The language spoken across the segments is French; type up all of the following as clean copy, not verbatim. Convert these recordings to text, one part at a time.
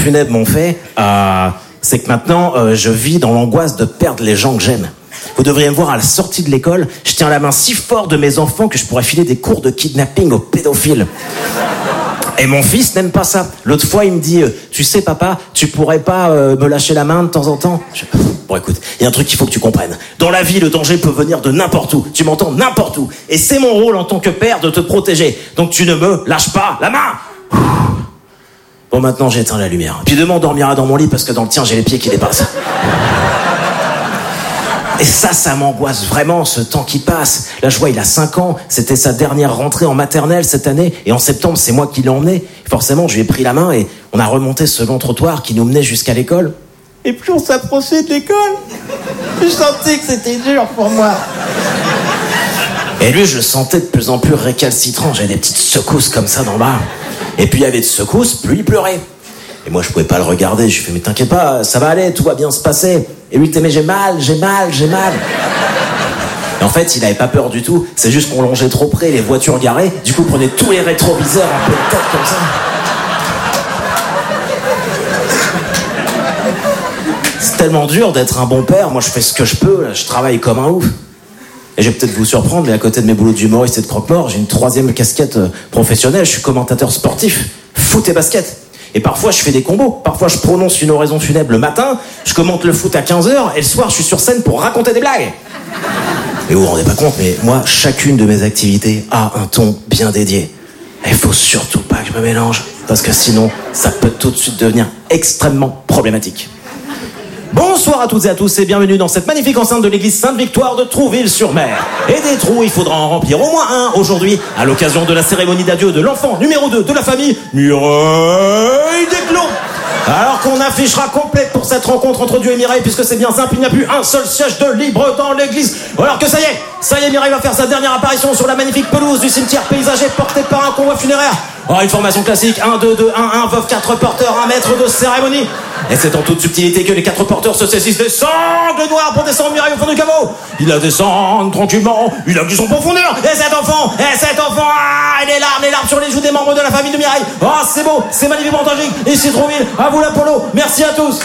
funèbres m'ont fait, c'est que maintenant, je vis dans l'angoisse de perdre les gens que j'aime. Vous devriez me voir à la sortie de l'école, je tiens la main si fort de mes enfants que je pourrais filer des cours de kidnapping aux pédophiles. Et mon fils n'aime pas ça. L'autre fois, il me dit, tu sais papa, tu pourrais pas me lâcher la main de temps en temps ? Bon écoute, il y a un truc qu'il faut que tu comprennes. Dans la vie, le danger peut venir de n'importe où. Tu m'entends ? N'importe où. Et c'est mon rôle en tant que père de te protéger. Donc tu ne me lâches pas la main. Bon, maintenant j'ai éteint la lumière. Puis demain on dormira dans mon lit parce que dans le tien j'ai les pieds qui dépassent. Et ça m'angoisse vraiment, ce temps qui passe. Là, je vois, il a 5 ans. C'était sa dernière rentrée en maternelle cette année. Et en septembre, c'est moi qui l'ai emmené. Forcément, je lui ai pris la main et on a remonté ce long trottoir qui nous menait jusqu'à l'école. Et plus on s'approchait de l'école, plus je sentais que c'était dur pour moi. Et lui, je le sentais de plus en plus récalcitrant. J'avais des petites secousses comme ça d'en bas. Et puis il y avait de secousses, plus il pleurait. Et moi, je pouvais pas le regarder. Je lui ai fait, mais t'inquiète pas, ça va aller, tout va bien se passer. Et lui, il était, mais j'ai mal. Et en fait, il avait pas peur du tout. C'est juste qu'on longeait trop près, les voitures garées. Du coup, il prenait tous les rétroviseurs en pleine tête comme ça. C'est tellement dur d'être un bon père. Moi, je fais ce que je peux. Là, je travaille comme un ouf. Et je vais peut-être vous surprendre, mais à côté de mes boulots d'humoriste et de croque-mort, j'ai une 3e casquette professionnelle. Je suis commentateur sportif, foot et basket. Et parfois, je fais des combos. Parfois, je prononce une oraison funèbre le matin, je commente le foot à 15h, et le soir, je suis sur scène pour raconter des blagues. Mais vous vous rendez pas compte, mais moi, chacune de mes activités a un ton bien dédié. Et il faut surtout pas que je me mélange, parce que sinon, ça peut tout de suite devenir extrêmement problématique. Bonsoir à toutes et à tous et bienvenue dans cette magnifique enceinte de l'église Sainte-Victoire de Trouville-sur-Mer. Et des trous, il faudra en remplir au moins un aujourd'hui, à l'occasion de la cérémonie d'adieu de l'enfant numéro 2 de la famille, Mireille Desclos. Alors qu'on affichera complète pour cette rencontre entre Dieu et Mireille, puisque c'est bien simple, il n'y a plus un seul siège de libre dans l'église. Alors que ça y est, Mireille va faire sa dernière apparition sur la magnifique pelouse du cimetière paysager portée par un convoi funéraire. Oh, une formation classique, 1, 2, 2, 1, 1, veuve, 4 porteurs, 1 maître de cérémonie. Et c'est en toute subtilité que les 4 porteurs se saisissent des sangles noires pour descendre Mireille au fond du caveau. Il la descend tranquillement, il a vu son profondeur. Et cet enfant, et les larmes sur les joues des membres de la famille de Mireille. Oh, c'est beau, c'est magnifiquement tragique. Ici Trouville, à vous l'Apollo, merci à tous.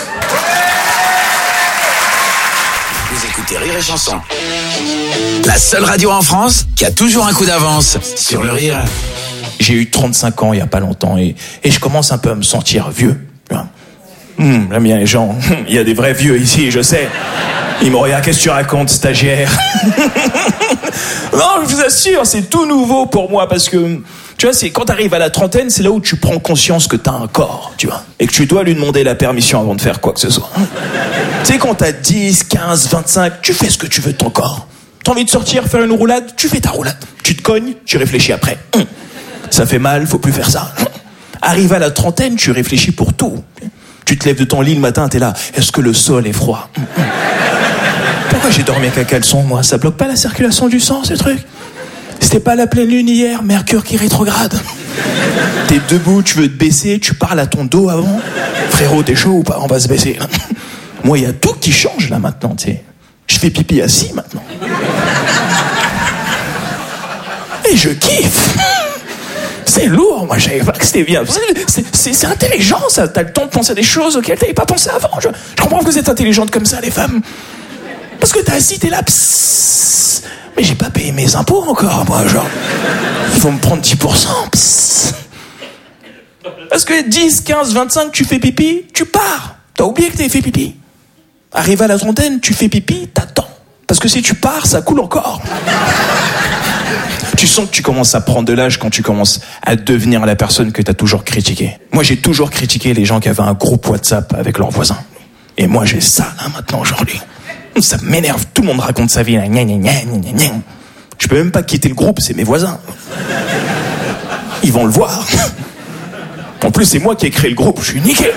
Vous écoutez Rire et Chanson, la seule radio en France qui a toujours un coup d'avance sur le rire. J'ai eu 35 ans il y a pas longtemps et je commence un peu à me sentir vieux. J'aime bien les gens. Il y a des vrais vieux ici, je sais. Ils me regardent, qu'est-ce que tu racontes, stagiaire? Non, je vous assure, c'est tout nouveau pour moi parce que, tu vois, c'est quand t'arrives à la trentaine, c'est là où tu prends conscience que t'as un corps, tu vois, et que tu dois lui demander la permission avant de faire quoi que ce soit. Tu sais, quand t'as 10, 15, 25, tu fais ce que tu veux de ton corps. T'as envie de sortir, faire une roulade, tu fais ta roulade. Tu te cognes, tu réfléchis après. Ça fait mal, faut plus faire ça. Arrive à la trentaine, tu réfléchis pour tout. Tu te lèves de ton lit le matin, t'es là. Est-ce que le sol est froid? Pourquoi j'ai dormi avec un caleçon, moi? Ça bloque pas la circulation du sang, ce truc? C'était pas la pleine lune hier, Mercure qui rétrograde. T'es debout, tu veux te baisser, tu parles à ton dos avant. Frérot, t'es chaud ou pas? On va se baisser. Moi, il y a tout qui change là maintenant, tu sais. Je fais pipi assis maintenant. Et je kiffe. C'est lourd, moi je savais pas que c'était bien. C'est intelligent ça, t'as le temps de penser à des choses auxquelles t'avais pas pensé avant. Je comprends que vous êtes intelligentes comme ça les femmes. Parce que t'es assis, t'es là, psst. Mais j'ai pas payé mes impôts encore, moi, genre. Il faut me prendre 10%, psst. Parce que 10, 15, 25, tu fais pipi, tu pars. T'as oublié que t'avais fait pipi. Arrive à la trentaine, tu fais pipi, t'attends. Parce que si tu pars, ça coule encore. Tu sens que tu commences à prendre de l'âge quand tu commences à devenir la personne que tu as toujours critiquée. Moi, j'ai toujours critiqué les gens qui avaient un groupe WhatsApp avec leurs voisins. Et moi, j'ai ça, là, maintenant, aujourd'hui. Ça m'énerve. Tout le monde raconte sa vie, là. Je peux même pas quitter le groupe, c'est mes voisins. Ils vont le voir. En plus, c'est moi qui ai créé le groupe, je suis niqué.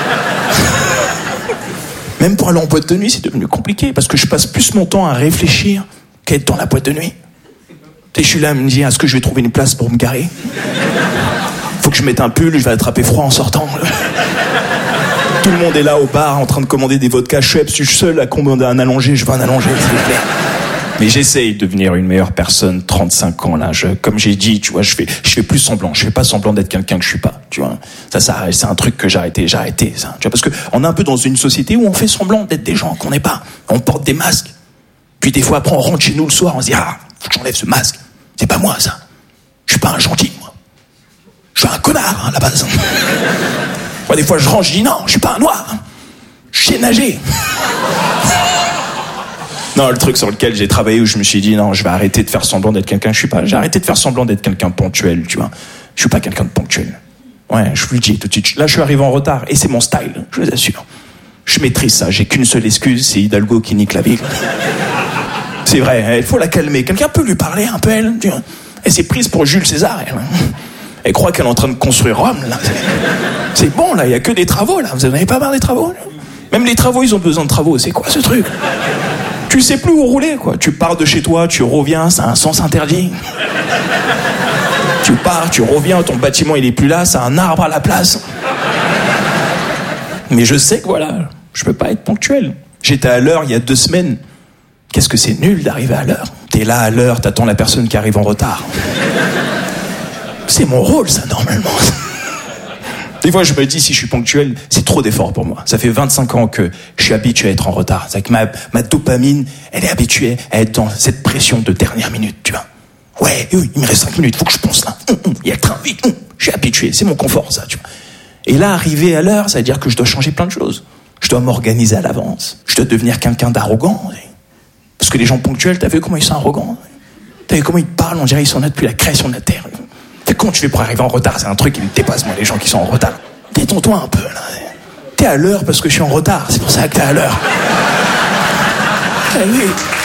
Même pour aller en boîte de nuit, c'est devenu compliqué, parce que je passe plus mon temps à réfléchir qu'à être dans la boîte de nuit. Et je suis là à me dire, est-ce que je vais trouver une place pour me garer? Faut que je mette un pull, je vais attraper froid en sortant. Tout le monde est là au bar en train de commander des vodkas Schweppes. Je suis seul à commander un allongé, je veux un allongé, s'il vous plaît. Mais j'essaye de devenir une meilleure personne, 35 ans, là. Comme j'ai dit, tu vois, je fais plus semblant. Je fais pas semblant d'être quelqu'un que je suis pas, tu vois. Ça, c'est un truc que j'ai arrêté, ça. Tu vois, parce que on est un peu dans une société où on fait semblant d'être des gens qu'on n'est pas. On porte des masques. Puis des fois, après, on rentre chez nous le soir, on se dit, faut que j'enlève ce masque. C'est pas moi, ça. Je suis pas un gentil, moi. Je suis un connard, à la base. Moi, des fois, je rentre, je dis, non, je suis pas un noir. Je sais nager. Non, le truc sur lequel j'ai travaillé, où je me suis dit, non, je vais arrêter de faire semblant d'être quelqu'un que je suis pas. J'ai arrêté de faire semblant d'être quelqu'un de ponctuel, tu vois. Je suis pas quelqu'un de ponctuel. Ouais, je vous le dis tout de suite. Là, je suis arrivé en retard, et c'est mon style, je vous assure. Je maîtrise ça, j'ai qu'une seule excuse, c'est Hidalgo qui nique la ville. C'est vrai, il faut la calmer. Quelqu'un peut lui parler un peu, elle, tu vois. Elle s'est prise pour Jules César, elle. Elle croit qu'elle est en train de construire Rome, là. C'est bon, là, il y a que des travaux, là. Vous en avez pas marre des travaux, là? Même les travaux, ils ont besoin de travaux. C'est quoi, ce truc? Tu sais plus où rouler, quoi. Tu pars de chez toi, tu reviens, ça a un sens interdit. Tu pars, tu reviens, ton bâtiment il est plus là, ça a un arbre à la place. Mais je sais que voilà, je peux pas être ponctuel. J'étais à l'heure il y a 2 semaines. Qu'est-ce que c'est nul d'arriver à l'heure. T'es là à l'heure, t'attends la personne qui arrive en retard. C'est mon rôle, ça, normalement. Des fois, je me dis, si je suis ponctuel, c'est trop d'efforts pour moi. Ça fait 25 ans que je suis habitué à être en retard. C'est que ma dopamine, elle est habituée à être dans cette pression de dernière minute, tu vois. Ouais, il me reste 5 minutes, faut que je pense là. Il y a le train, vite. Je suis habitué, c'est mon confort, ça, tu vois. Et là, arriver à l'heure, ça veut dire que je dois changer plein de choses. Je dois m'organiser à l'avance. Je dois devenir quelqu'un d'arrogant. Parce que les gens ponctuels, t'as vu comment ils sont arrogants? T'as vu comment ils parlent? On dirait qu'ils sont là depuis la création de la Terre. Comment tu fais pour arriver en retard? C'est un truc qui me dépasse, moi, les gens qui sont en retard. Détends-toi un peu, là. T'es à l'heure parce que je suis en retard. C'est pour ça que t'es à l'heure. Oui.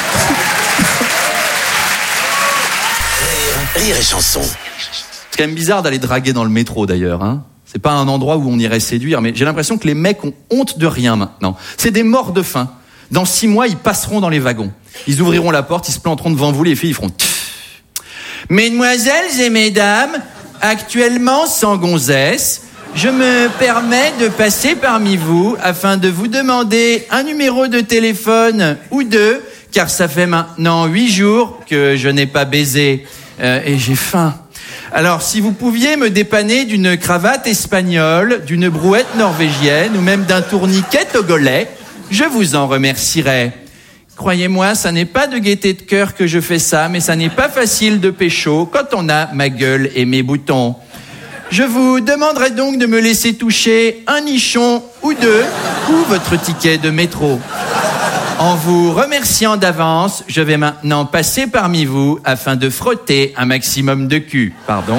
Rire et chanson. C'est quand même bizarre d'aller draguer dans le métro, d'ailleurs, hein. C'est pas un endroit où on irait séduire, mais j'ai l'impression que les mecs ont honte de rien maintenant. C'est des morts de faim. Dans 6 mois, ils passeront dans les wagons. Ils ouvriront la porte, ils se planteront devant vous, les filles, ils feront... Mesdemoiselles et mesdames, actuellement sans gonzesse, je me permets de passer parmi vous afin de vous demander un numéro de téléphone ou 2, car ça fait maintenant 8 jours que je n'ai pas baisé et j'ai faim. Alors, si vous pouviez me dépanner d'une cravate espagnole, d'une brouette norvégienne ou même d'un tourniquet togolais, je vous en remercierais. Croyez-moi, ça n'est pas de gaieté de cœur que je fais ça, mais ça n'est pas facile de pécho quand on a ma gueule et mes boutons. Je vous demanderai donc de me laisser toucher un nichon ou 2 ou votre ticket de métro. En vous remerciant d'avance, je vais maintenant passer parmi vous afin de frotter un maximum de cul. Pardon.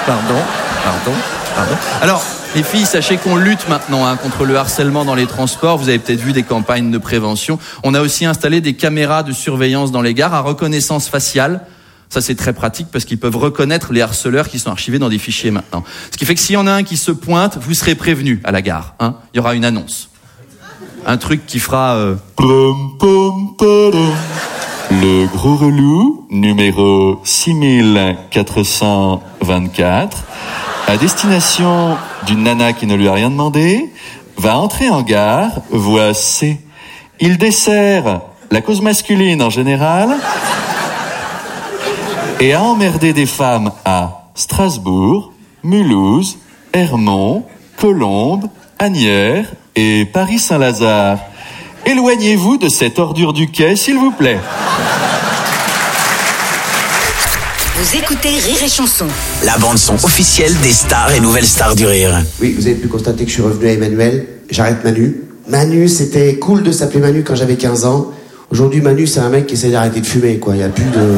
Alors, les filles, sachez qu'on lutte maintenant contre le harcèlement dans les transports. Vous avez peut-être vu des campagnes de prévention. On a aussi installé des caméras de surveillance dans les gares à reconnaissance faciale. Ça, c'est très pratique parce qu'ils peuvent reconnaître les harceleurs qui sont archivés dans des fichiers maintenant. Ce qui fait que s'il y en a un qui se pointe, vous serez prévenu à la gare. Hein. Il y aura une annonce. Un truc qui fera... Le gros relou, numéro 6424, à destination d'une nana qui ne lui a rien demandé, va entrer en gare, voie C. Il dessert la cause masculine en général et a emmerdé des femmes à Strasbourg, Mulhouse, Hermont, Colombes, Asnières et Paris-Saint-Lazare. Éloignez-vous de cette ordure du quai, s'il vous plaît. Vous écoutez Rire et Chanson. La bande-son officielle des stars et nouvelles stars du rire. Oui, vous avez pu constater que je suis revenu à Emmanuel. J'arrête Manu. Manu, c'était cool de s'appeler Manu quand j'avais 15 ans. Aujourd'hui, Manu, c'est un mec qui essaie d'arrêter de fumer, quoi. Il n'y a plus de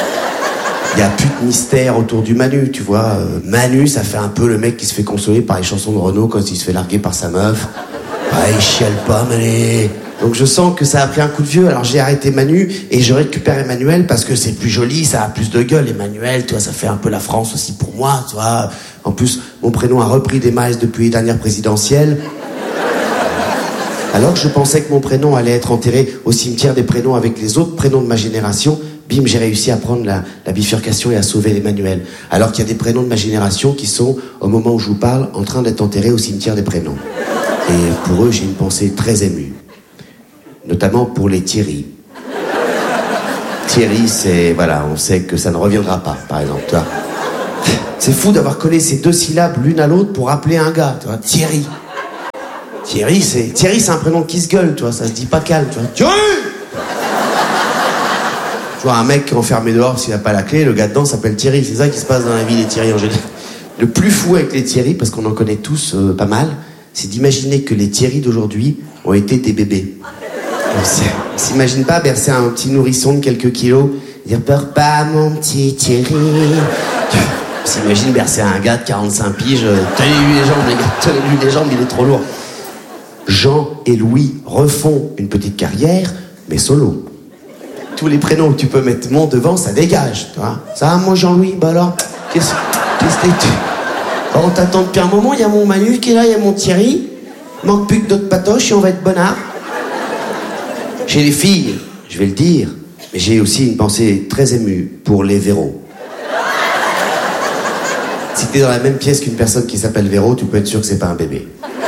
mystère autour du Manu, tu vois. Manu, ça fait un peu le mec qui se fait consoler par les chansons de Renaud quand il se fait larguer par sa meuf. Ouais, il chiale pas, mais... Donc je sens que ça a pris un coup de vieux, alors j'ai arrêté Manu et je récupère Emmanuel parce que c'est plus joli, ça a plus de gueule. Emmanuel, tu vois, ça fait un peu la France aussi pour moi, tu vois. En plus, mon prénom a repris des miles depuis les dernières présidentielles. Alors que je pensais que mon prénom allait être enterré au cimetière des prénoms avec les autres prénoms de ma génération, bim, j'ai réussi à prendre la bifurcation et à sauver l'Emmanuel. Alors qu'il y a des prénoms de ma génération qui sont, au moment où je vous parle, en train d'être enterrés au cimetière des prénoms. Et pour eux, j'ai une pensée très émue. Notamment pour les Thierry. Thierry, c'est... Voilà, on sait que ça ne reviendra pas, par exemple, tu vois. C'est fou d'avoir collé ces 2 syllabes l'une à l'autre pour appeler un gars, tu vois. Thierry. Thierry, c'est un prénom qui se gueule, tu vois, ça se dit pas calme, tu vois. Thierry! Tu vois, un mec enfermé dehors, s'il n'a pas la clé, le gars dedans s'appelle Thierry. C'est ça qui se passe dans la vie des Thierry en général. Le plus fou avec les Thierry, parce qu'on en connaît tous pas mal, c'est d'imaginer que les Thierry d'aujourd'hui ont été des bébés. On s'imagine pas bercer un petit nourrisson de quelques kilos, dire « Peur pas, mon petit Thierry ». On s'imagine bercer un gars de 45 piges, « Tenez-lui les jambes, les gars, tenez-lui les jambes, il est trop lourd ». Jean et Louis refont une petite carrière, mais solo. Tous les prénoms que tu peux mettre mon devant, ça dégage, tu vois. Ça va, mon Jean-Louis? Bah alors, qu'est-ce que tu... On t'attend depuis un moment, il y a mon Manu qui est là, il y a mon Thierry. Manque plus que d'autres patoches et on va être bonnard. Chez les filles, je vais le dire, mais j'ai aussi une pensée très émue pour les Véros. Si t'es dans la même pièce qu'une personne qui s'appelle Véro, tu peux être sûr que c'est pas un bébé.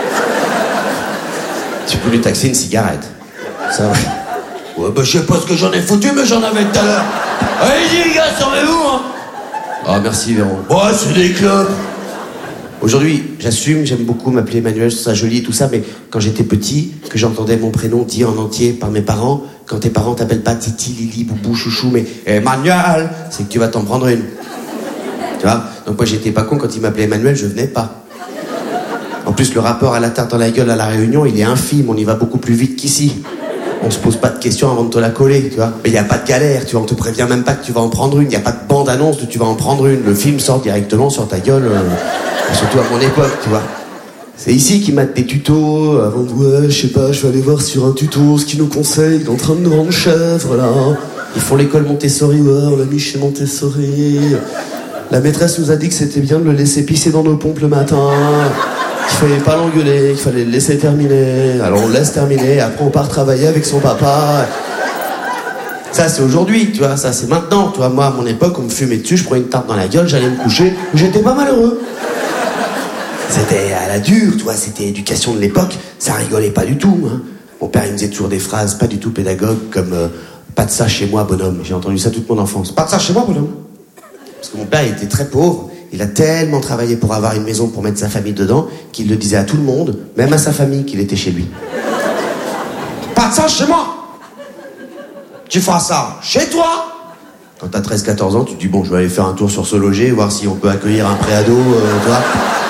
Tu peux lui taxer une cigarette. Ça va. Ouais, bah je sais pas ce que j'en ai foutu, mais j'en avais tout à l'heure. Allez-y, les gars, servez-vous, hein. Ah, merci, Véro. Ouais, c'est des clopes. Aujourd'hui, j'assume, j'aime beaucoup m'appeler Emmanuel, je trouve ça joli et tout ça, mais quand j'étais petit, que j'entendais mon prénom dit en entier par mes parents, quand tes parents t'appellent pas Titi, Lili, Boubou, Chouchou, mais Emmanuel, c'est que tu vas t'en prendre une. Tu vois? Donc moi, j'étais pas con, quand ils m'appelaient Emmanuel, je venais pas. En plus, le rapport à la tarte dans la gueule à la Réunion, il est infime, on y va beaucoup plus vite qu'ici. On se pose pas de questions avant de te la coller, tu vois. Mais il y a pas de galère, tu vois, on te prévient même pas que tu vas en prendre une, il y a pas de bande-annonce de tu vas en prendre une. Le film sort directement sur ta gueule, surtout à mon époque, tu vois. C'est ici qu'ils mettent des tutos, avant de, ouais, je sais pas, je vais aller voir sur un tuto ce qu'ils nous conseillent, il est en train de nous rendre chèvre, là. Ils font l'école Montessori, ouais, on l'a mis chez Montessori. La maîtresse nous a dit que c'était bien de le laisser pisser dans nos pompes le matin. Qu'il fallait pas l'engueuler, qu'il fallait le laisser terminer. Alors on le laisse terminer, après on part travailler avec son papa. Ça c'est aujourd'hui, tu vois, ça c'est maintenant. Tu vois, moi à mon époque, on me fumait dessus, je prenais une tarte dans la gueule, j'allais me coucher, j'étais pas malheureux. C'était à la dure, tu vois, c'était éducation de l'époque, ça rigolait pas du tout. Hein. Mon père il me disait toujours des phrases pas du tout pédagogues comme pas de ça chez moi bonhomme. J'ai entendu ça toute mon enfance. Pas de ça chez moi bonhomme. Parce que mon père il était très pauvre. Il a tellement travaillé pour avoir une maison pour mettre sa famille dedans qu'il le disait à tout le monde, même à sa famille, qu'il était chez lui. Pas de ça chez moi. Tu feras ça chez toi. Quand t'as 13-14 ans, tu te dis bon, je vais aller faire un tour sur ce loger, voir si on peut accueillir un préado, tu vois.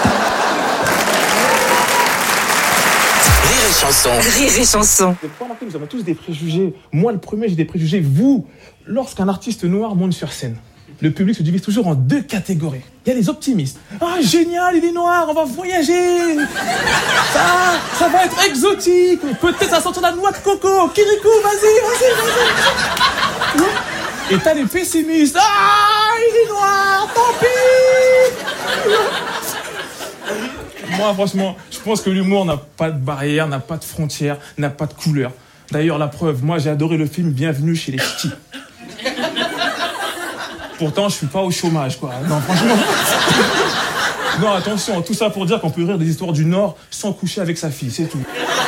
Rire et chanson. Rire et chanson. Vous avez remarqué, nous avons tous des préjugés. Moi, le premier, j'ai des préjugés. Vous, lorsqu'un artiste noir monte sur scène, le public se divise toujours en 2 catégories. Il y a les optimistes. Ah, génial, il est noir, on va voyager. Ça va être exotique. Peut-être ça sortir la noix de coco. Kirikou, vas-y. Et t'as les pessimistes. Ah, il est noir, tant pis. Moi, franchement, je pense que l'humour n'a pas de barrière, n'a pas de frontières, n'a pas de couleur. D'ailleurs, la preuve, moi, j'ai adoré le film Bienvenue chez les Ch'tis. Pourtant, je suis pas au chômage, quoi. Non, franchement. Non, attention, tout ça pour dire qu'on peut rire des histoires du Nord sans coucher avec sa fille, c'est tout.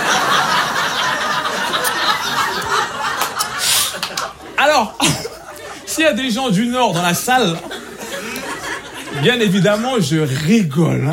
Alors, s'il y a des gens du Nord dans la salle, bien évidemment, je rigole.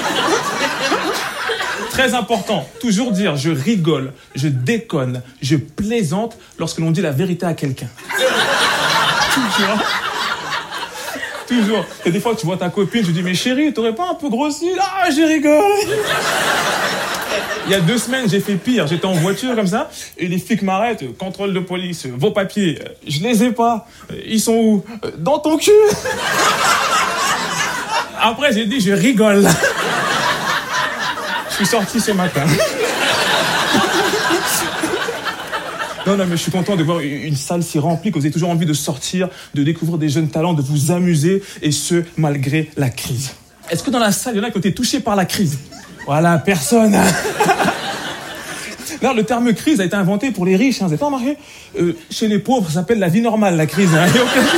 Très important, toujours dire je rigole, je déconne, je plaisante lorsque l'on dit la vérité à quelqu'un. Toujours. Toujours. Et des fois, tu vois ta copine, tu dis, mais chérie, t'aurais pas un peu grossi? Ah, je rigole. Il y a 2 semaines, j'ai fait pire. J'étais en voiture comme ça, et les flics m'arrêtent. Contrôle de police, vos papiers. Je les ai pas. Ils sont où? Dans ton cul. Après, j'ai dit, je rigole. Je suis sorti ce matin. Non, mais je suis content de voir une salle si remplie, que vous avez toujours envie de sortir, de découvrir des jeunes talents, de vous amuser, et ce, malgré la crise. Est-ce que dans la salle, il y en a qui ont été touchés par la crise? Voilà, personne. Là, le terme crise a été inventé pour les riches, hein, vous avez pas remarqué? Chez les pauvres, ça s'appelle la vie normale, la crise. Hein.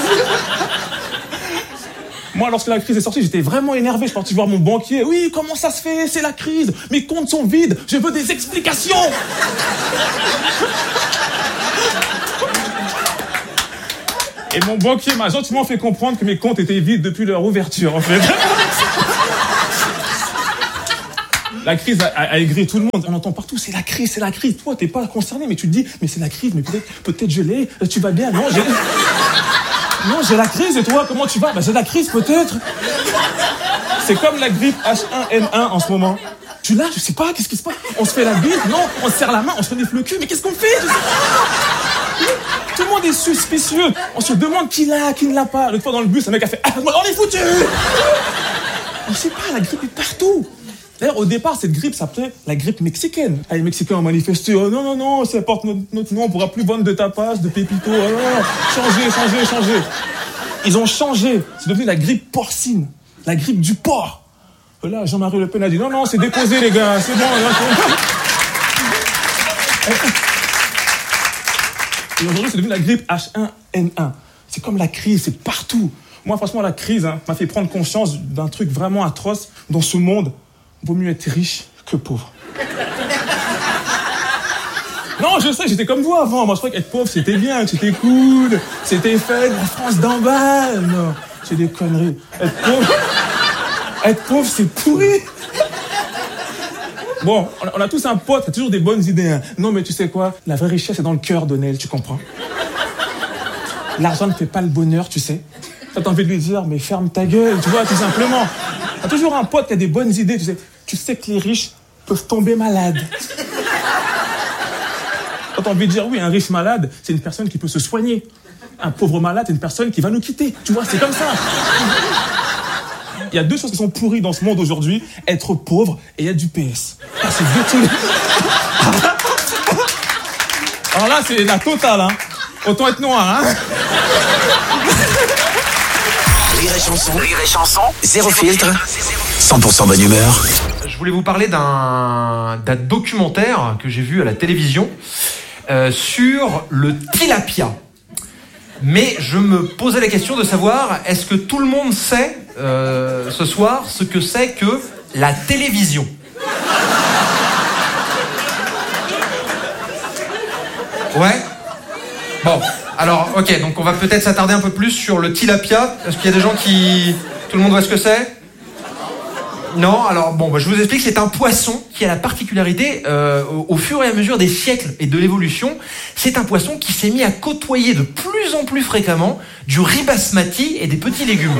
Moi, lorsque la crise est sortie, j'étais vraiment énervé. Je suis parti voir mon banquier. Oui, comment ça se fait? C'est la crise. Mes comptes sont vides. Je veux des explications. Et mon banquier m'a gentiment fait comprendre que mes comptes étaient vides depuis leur ouverture, en fait. La crise a aigri tout le monde. On entend partout, c'est la crise, c'est la crise. Toi, t'es pas concerné, mais tu te dis, mais c'est la crise, mais peut-être je l'ai. Tu vas bien? Non, j'ai la crise. Et toi, comment tu vas? Bah, j'ai la crise, peut-être. C'est comme la grippe H1N1 en ce moment. Tu l'as? Je sais pas, qu'est-ce qui se passe? On se fait la bise? Non, on se serre la main, on se renifle le cul, mais qu'est-ce qu'on fait? Tout le monde est suspicieux. On se demande qui l'a, qui ne l'a pas. L'autre fois dans le bus, un mec a fait, on est foutu! On sait pas, la grippe est partout. D'ailleurs, au départ, cette grippe s'appelait la grippe mexicaine. Les Mexicains ont manifesté, oh non, ça porte notre nom, on pourra plus vendre de tapas, de pépitos, oh non, changer. Ils ont changé, c'est devenu la grippe porcine, la grippe du porc. Et là, Jean-Marie Le Pen a dit, non, c'est déposé les gars, c'est bon. Et aujourd'hui, c'est devenu la grippe H1N1. C'est comme la crise, c'est partout. Moi, franchement, la crise m'a fait prendre conscience d'un truc vraiment atroce dans ce monde. Vaut mieux être riche que pauvre. Non, je sais, j'étais comme vous avant. Moi, je croyais qu'être pauvre, c'était bien, que c'était cool, c'était fait la France d'en bas. Non, c'est des conneries. Être pauvre, c'est pourri. Bon, on a tous un pote qui a toujours des bonnes idées. Hein. Non, mais tu sais quoi? La vraie richesse est dans le cœur, Donnel, tu comprends? L'argent ne fait pas le bonheur, tu sais. T'as envie de lui dire, mais ferme ta gueule, tu vois, tout simplement. T'as toujours un pote qui a des bonnes idées, tu sais. Tu sais que les riches peuvent tomber malades. T'as envie de dire, oui, un riche malade, c'est une personne qui peut se soigner. Un pauvre malade, c'est une personne qui va nous quitter. Tu vois, c'est comme ça. Il y a deux choses qui sont pourries dans ce monde aujourd'hui. Être pauvre et il y a du PS. Ah, c'est deux trucs. Alors là, c'est la totale, hein. Autant être noir, hein. Rire et chanson, zéro filtre, 100% bonne humeur. Je voulais vous parler d'un documentaire que j'ai vu à la télévision sur le tilapia. Mais je me posais la question de savoir, est-ce que tout le monde sait ce soir ce que c'est que la télévision? Ouais. Bon, alors, ok, donc on va peut-être s'attarder un peu plus sur le tilapia. Est-ce qu'il y a des gens qui... Tout le monde voit ce que c'est? Non, alors bon, je vous explique, c'est un poisson qui a la particularité, au fur et à mesure des siècles et de l'évolution, c'est un poisson qui s'est mis à côtoyer de plus en plus fréquemment du riz basmati et des petits légumes.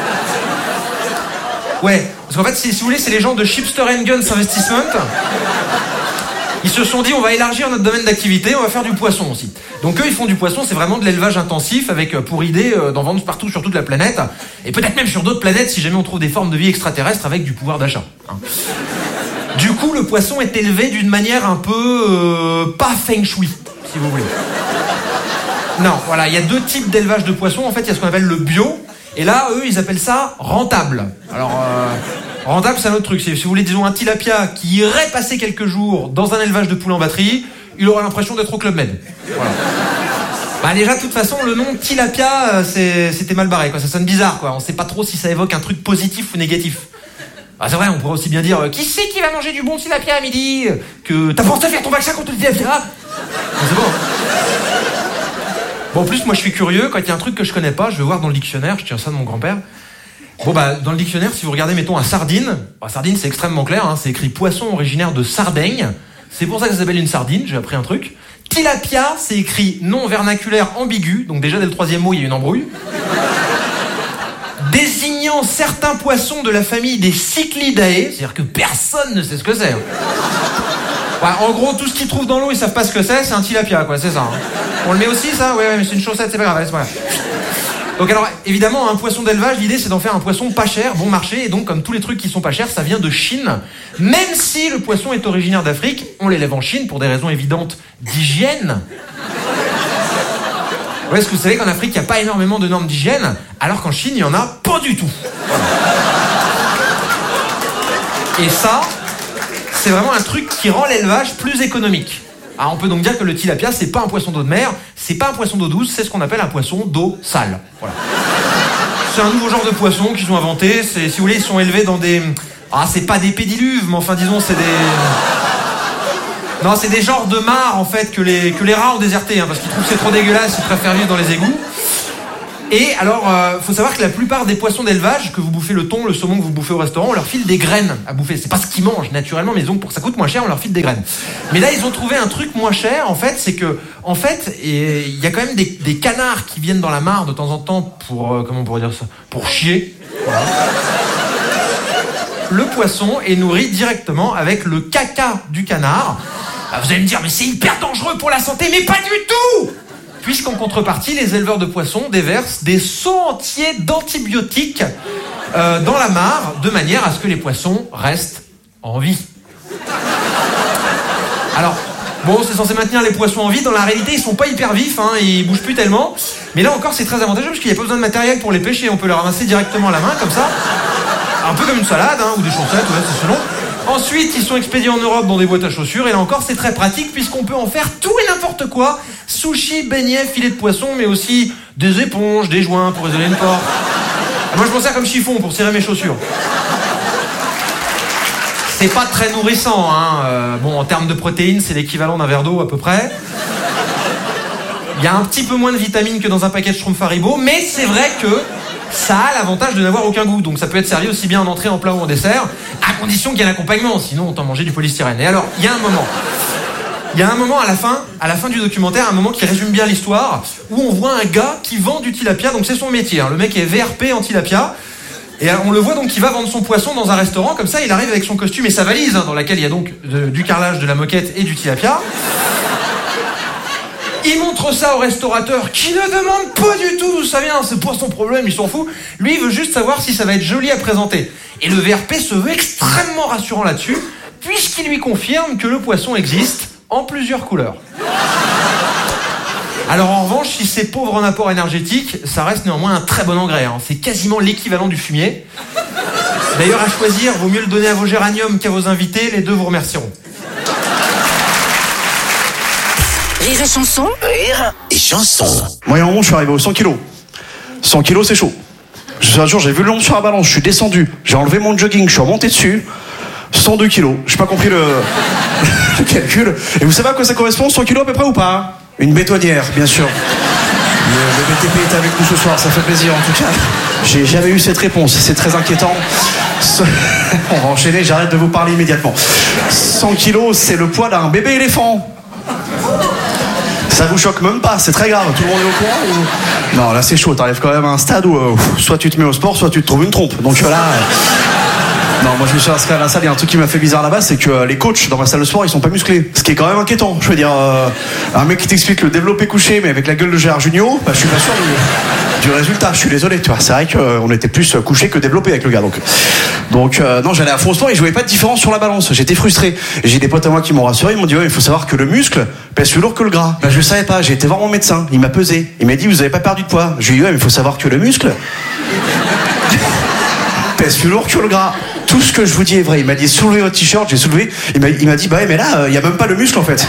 Ouais, parce qu'en fait, si vous voulez, c'est les gens de Chipster & Guns Investment. Ils se sont dit, on va élargir notre domaine d'activité, on va faire du poisson aussi. Donc eux, ils font du poisson, c'est vraiment de l'élevage intensif, avec pour idée d'en vendre partout sur toute la planète, et peut-être même sur d'autres planètes si jamais on trouve des formes de vie extraterrestres avec du pouvoir d'achat. Hein. Du coup, le poisson est élevé d'une manière un peu pas feng shui, si vous voulez. Non, voilà, il y a deux types d'élevage de poissons. En fait, il y a ce qu'on appelle le bio, et là, eux, ils appellent ça rentable. Alors, rentable, c'est un autre truc. Si vous voulez, disons, un tilapia qui irait passer quelques jours dans un élevage de poules en batterie, il aurait l'impression d'être au Club Med. Voilà. Bah déjà, de toute façon, le nom tilapia, c'était mal barré, quoi. Ça sonne bizarre, quoi. On sait pas trop si ça évoque un truc positif ou négatif. Ah, c'est vrai, on pourrait aussi bien dire, qui c'est qui va manger du bon tilapia à midi? Que t'as pensé à faire ton vaccin contre le tilapia? C'est bon. Bon, en plus, moi, je suis curieux. Quand il y a un truc que je connais pas, je vais voir dans le dictionnaire. Je tiens ça de mon grand-père. Bon, dans le dictionnaire, si vous regardez, mettons, un sardine. Sardine, c'est extrêmement clair, hein. C'est écrit poisson originaire de Sardaigne. C'est pour ça que ça s'appelle une sardine. J'ai appris un truc. Tilapia, c'est écrit nom vernaculaire ambigu. Donc déjà, dès le troisième mot, il y a une embrouille. Désignant certains poissons de la famille des Cichlidae. C'est-à-dire que personne ne sait ce que c'est. Ouais, en gros, tout ce qu'ils trouvent dans l'eau, ils savent pas ce que c'est un tilapia, quoi, c'est ça. Hein. On le met aussi, ça? Ouais, mais c'est une chaussette, c'est pas grave, allez, c'est pas grave. Donc alors, évidemment, un poisson d'élevage, l'idée, c'est d'en faire un poisson pas cher, bon marché, et donc, comme tous les trucs qui sont pas chers, ça vient de Chine. Même si le poisson est originaire d'Afrique, on l'élève en Chine pour des raisons évidentes d'hygiène. Ouais, est-ce que vous savez qu'en Afrique, il n'y a pas énormément de normes d'hygiène, alors qu'en Chine, il y en a pas du tout. Et ça, c'est vraiment un truc qui rend l'élevage plus économique. Alors on peut donc dire que le tilapia, c'est pas un poisson d'eau de mer, c'est pas un poisson d'eau douce, c'est ce qu'on appelle un poisson d'eau sale. Voilà. C'est un nouveau genre de poisson qu'ils ont inventé. Si vous voulez, ils sont élevés dans des... Ah, c'est pas des pédiluves, mais enfin, disons, c'est des... Non, c'est des genres de mares, en fait, que les rats ont déserté, hein, parce qu'ils trouvent que c'est trop dégueulasse, ils préfèrent vivre dans les égouts. Et alors, faut savoir que la plupart des poissons d'élevage, que vous bouffez le thon, le saumon que vous bouffez au restaurant, on leur file des graines à bouffer. C'est pas ce qu'ils mangent naturellement, mais donc pour que ça coûte moins cher, on leur file des graines. Mais là, ils ont trouvé un truc moins cher, en fait, c'est que, en fait, il y a quand même des canards qui viennent dans la mare de temps en temps pour, comment on pourrait dire ça, pour chier. Voilà. Le poisson est nourri directement avec le caca du canard. Ah, vous allez me dire, mais c'est hyper dangereux pour la santé, mais pas du tout! Puisqu'en contrepartie, les éleveurs de poissons déversent des seaux entiers d'antibiotiques dans la mare, de manière à ce que les poissons restent en vie. Alors, bon, c'est censé maintenir les poissons en vie. Dans la réalité, ils sont pas hyper vifs, hein, ils bougent plus tellement. Mais là encore, c'est très avantageux parce qu'il n'y a pas besoin de matériel pour les pêcher. On peut les ramasser directement à la main, comme ça. Un peu comme une salade, hein, ou des chaussettes, ouais, c'est selon. Ensuite, ils sont expédiés en Europe dans des boîtes à chaussures. Et là encore, c'est très pratique puisqu'on peut en faire tout et n'importe quoi. Sushi, beignets, filets de poisson, mais aussi des éponges, des joints pour isoler une porte. Moi, je m'en sers comme chiffon pour cirer mes chaussures. C'est pas très nourrissant, hein. Bon, en termes de protéines, c'est l'équivalent d'un verre d'eau à peu près. Il y a un petit peu moins de vitamines que dans un paquet de Schtroumpfs Haribo, mais c'est vrai que ça a l'avantage de n'avoir aucun goût. Donc ça peut être servi aussi bien en entrée, en plat ou en dessert, à condition qu'il y ait un accompagnement, sinon autant manger du polystyrène. Et alors, il y a un moment à la fin du documentaire, un moment qui résume bien l'histoire, où on voit un gars qui vend du tilapia, donc c'est son métier, hein. Le mec est VRP en tilapia, et on le voit donc qui va vendre son poisson dans un restaurant, comme ça il arrive avec son costume et sa valise, hein, dans laquelle il y a donc du carrelage, de la moquette et du tilapia. Il montre ça au restaurateur qui ne demande pas du tout d'où ça vient, c'est pas son problème, il s'en fout. Lui, il veut juste savoir si ça va être joli à présenter. Et le VRP se veut extrêmement rassurant là-dessus, puisqu'il lui confirme que le poisson existe en plusieurs couleurs. Alors en revanche, si c'est pauvre en apport énergétique, ça reste néanmoins un très bon engrais, hein. C'est quasiment l'équivalent du fumier. D'ailleurs, à choisir, vaut mieux le donner à vos géraniums qu'à vos invités, les deux vous remercieront. Rire et chanson. Rire et chanson. Moi, à un moment, je suis arrivé aux 100 kilos. 100 kilos, c'est chaud. Un jour, j'ai vu le nombre sur la balance, je suis descendu, j'ai enlevé mon jogging, je suis remonté dessus. 102 kilos. J'ai pas compris le calcul. Et vous savez à quoi ça correspond, 100 kilos à peu près ou pas? Une bétonnière, bien sûr. Le BTP est avec nous ce soir, ça fait plaisir en tout cas. J'ai jamais eu cette réponse, c'est très inquiétant. On va enchaîner, j'arrête de vous parler immédiatement. 100 kilos, c'est le poids d'un bébé éléphant. Ça vous choque même pas, c'est très grave, tout le monde est au courant ou... Non, là c'est chaud, t'arrives quand même à un stade où soit tu te mets au sport, soit tu te trouves une trompe. Donc là... Non, moi je me suis inscrit à la salle, il y a un truc qui m'a fait bizarre là-bas, c'est que les coachs dans ma salle de sport, ils sont pas musclés. Ce qui est quand même inquiétant, je veux dire, un mec qui t'explique le développé couché, mais avec la gueule de Gérard Jugnot, bah je suis pas sûr du résultat, je suis désolé, tu vois. C'est vrai qu'on était plus couché que développé avec le gars, donc non, j'allais à fond au sport et je voyais pas de différence sur la balance, j'étais frustré. Et j'ai des potes à moi qui m'ont rassuré, ils m'ont dit ouais, il faut savoir que le muscle pèse plus lourd que le gras. Bah je le savais pas, j'ai été voir mon médecin, il m'a pesé, il m'a dit vous avez pas perdu de poids. Je lui ai dit ouais, mais il faut savoir que le muscle pèse plus lourd que le gras. Tout ce que je vous dis est vrai. Il m'a dit soulevez votre t-shirt, j'ai soulevé. Il m'a dit bah ouais, mais là il y a même pas le muscle en fait.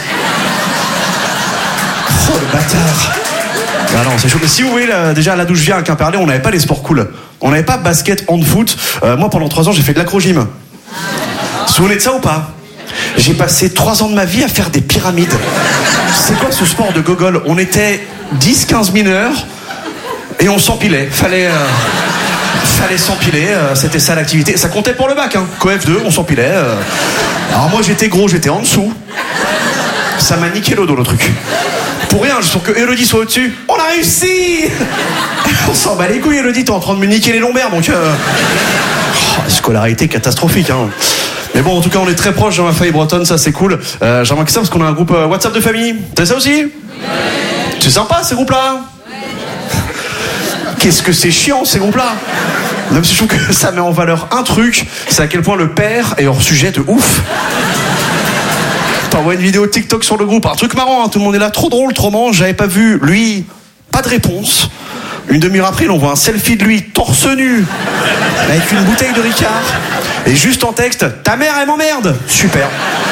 Oh le bâtard. Ah non, c'est chaud. Mais si vous voyez déjà là d'où je viens à Quimperlé, on n'avait pas les sports cool. On n'avait pas basket, hand, foot. Moi pendant 3 ans j'ai fait de l'acro-gym. Vous vous souvenez de ça ou pas? J'ai passé 3 ans de ma vie à faire des pyramides. C'est quoi ce sport de gogol? On était 10-15 mineurs et on s'empilait. Fallait s'empiler, c'était ça l'activité. Ça comptait pour le bac, hein. Coef 2, on s'empilait. Alors moi j'étais gros, j'étais en dessous. Ça m'a niqué le dos le truc. Pour rien, juste pour que Elodie soit au-dessus. On a réussi. On s'en bat les couilles, Elodie, t'es en train de me niquer les lombaires, donc... scolarité catastrophique, hein. Mais bon, en tout cas, on est très proches dans ma famille bretonne, ça c'est cool. J'ai remarqué ça parce qu'on a un groupe WhatsApp de famille. T'as ça aussi? C'est sympa ces groupes-là. Qu'est-ce que c'est chiant ces groupes-là. Même si je trouve que ça met en valeur un truc, c'est à quel point le père est hors sujet de ouf. T'envoies une vidéo TikTok sur le groupe, un truc marrant, hein, tout le monde est là, trop drôle, trop marrant, j'avais pas vu, lui, pas de réponse. Une demi-heure après, on voit un selfie de lui, torse nu, avec une bouteille de Ricard, et juste en texte, ta mère elle m'emmerde. Super.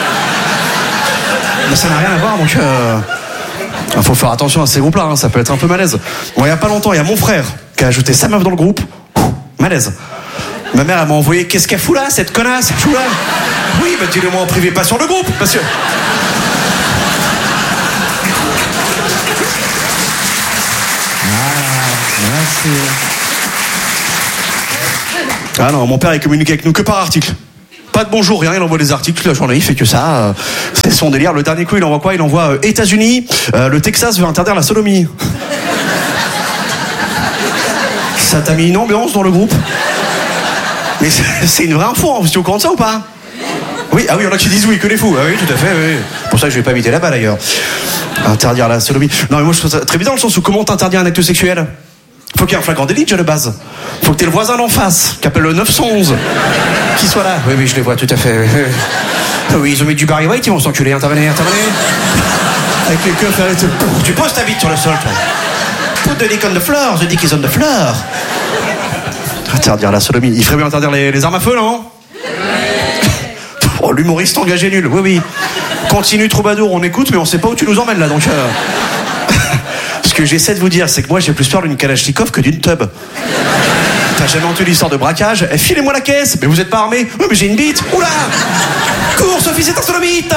Mais ça n'a rien à voir, donc... faut faire attention à ces groupes-là, hein, ça peut être un peu malaise. Bon, il y a pas longtemps, il y a mon frère qui a ajouté sa meuf dans le groupe. Malaise. Ma mère, elle m'a envoyé, qu'est-ce qu'elle fout là, cette connasse, elle fout là. Oui, bah dis-le-moi en privé, pas sur le groupe, parce que... Merci. Ah non, mon père il communique avec nous que par article. Pas de bonjour, rien, il envoie des articles toute la journée, il fait que ça. C'est son délire. Le dernier coup, il envoie quoi? Il envoie États-Unis, le Texas veut interdire la sodomie. Ça t'a mis une ambiance dans le groupe. Mais c'est une vraie info, hein. Vous êtes au courant de ça ou pas? Oui, ah oui, il y en a qui disent oui, que les fous. Ah oui, tout à fait, oui. Pour ça que je vais pas habiter là-bas d'ailleurs. Interdire la sodomie. Non, mais moi je trouve ça très bizarre dans le sens où comment t'interdire un acte sexuel? Faut qu'il y ait un flagrant délit déjà de base. Faut que t'aies le voisin d'en face, qui appelle le 911, qui soit là. Oui, je les vois tout à fait. Oui, ils ont mis du Barry White, ils vont s'enculer. Intervenez. Avec les queues ferrées. Tu poses ta bite sur le sol, toi. Put the dick on the floor, the dick is on the floor. Interdire la sodomie. Il ferait bien interdire les armes à feu, non? Oh, l'humoriste engagé nul, oui. Continue Troubadour, on écoute, mais on sait pas où tu nous emmènes là, donc... Ce que j'essaie de vous dire, c'est que moi j'ai plus peur d'une Kalachnikov que d'une tub. T'as jamais entendu l'histoire de braquage? Filez-moi la caisse. Mais vous êtes pas armé? Oui, mais j'ai une bite. Oula! Cours, Sophie, c'est un sodomite!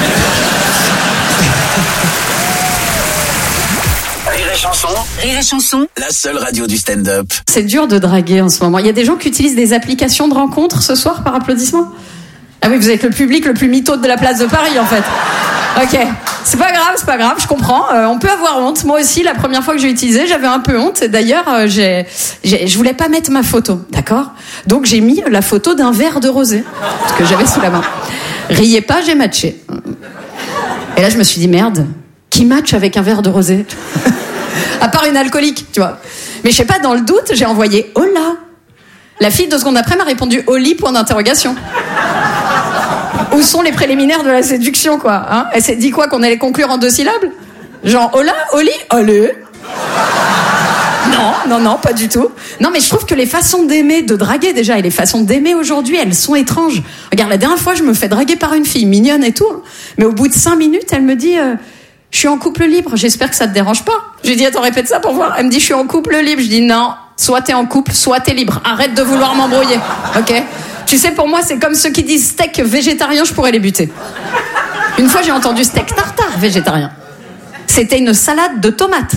Rire et chanson, la seule radio du stand-up. C'est dur de draguer en ce moment. Il y a des gens qui utilisent des applications de rencontres ce soir par applaudissement? Ah oui, vous êtes le public le plus mytho de la place de Paris en fait. Ok, c'est pas grave, je comprends. On peut avoir honte. Moi aussi, la première fois que j'ai utilisé, j'avais un peu honte. D'ailleurs, je voulais pas mettre ma photo, d'accord? Donc j'ai mis la photo d'un verre de rosé, ce que j'avais sous la main. Riez pas, j'ai matché. Et là, je me suis dit, merde, qui match avec un verre de rosé? À part une alcoolique, tu vois. Mais je sais pas, dans le doute, j'ai envoyé « Hola ». La fille, 2 secondes après, m'a répondu « Oli », point d'interrogation. Où sont les préliminaires de la séduction, quoi, hein? Elle s'est dit quoi, qu'on allait conclure en 2 syllabes? Genre « Hola, Oli, allez ». Non, pas du tout. Non, mais je trouve que les façons d'aimer, de draguer déjà, et les façons d'aimer aujourd'hui, elles sont étranges. Regarde, la dernière fois, je me fais draguer par une fille mignonne et tout, hein, mais au bout de 5 minutes, elle me dit je suis en couple libre, j'espère que ça te dérange pas. Je lui dis attends, répète ça pour voir. Elle me dit je suis en couple libre. Je dis non, soit t'es en couple, soit t'es libre. Arrête de vouloir m'embrouiller, ok? Tu sais, pour moi, c'est comme ceux qui disent steak végétarien, je pourrais les buter. Une fois, j'ai entendu steak tartare végétarien. C'était une salade de tomates.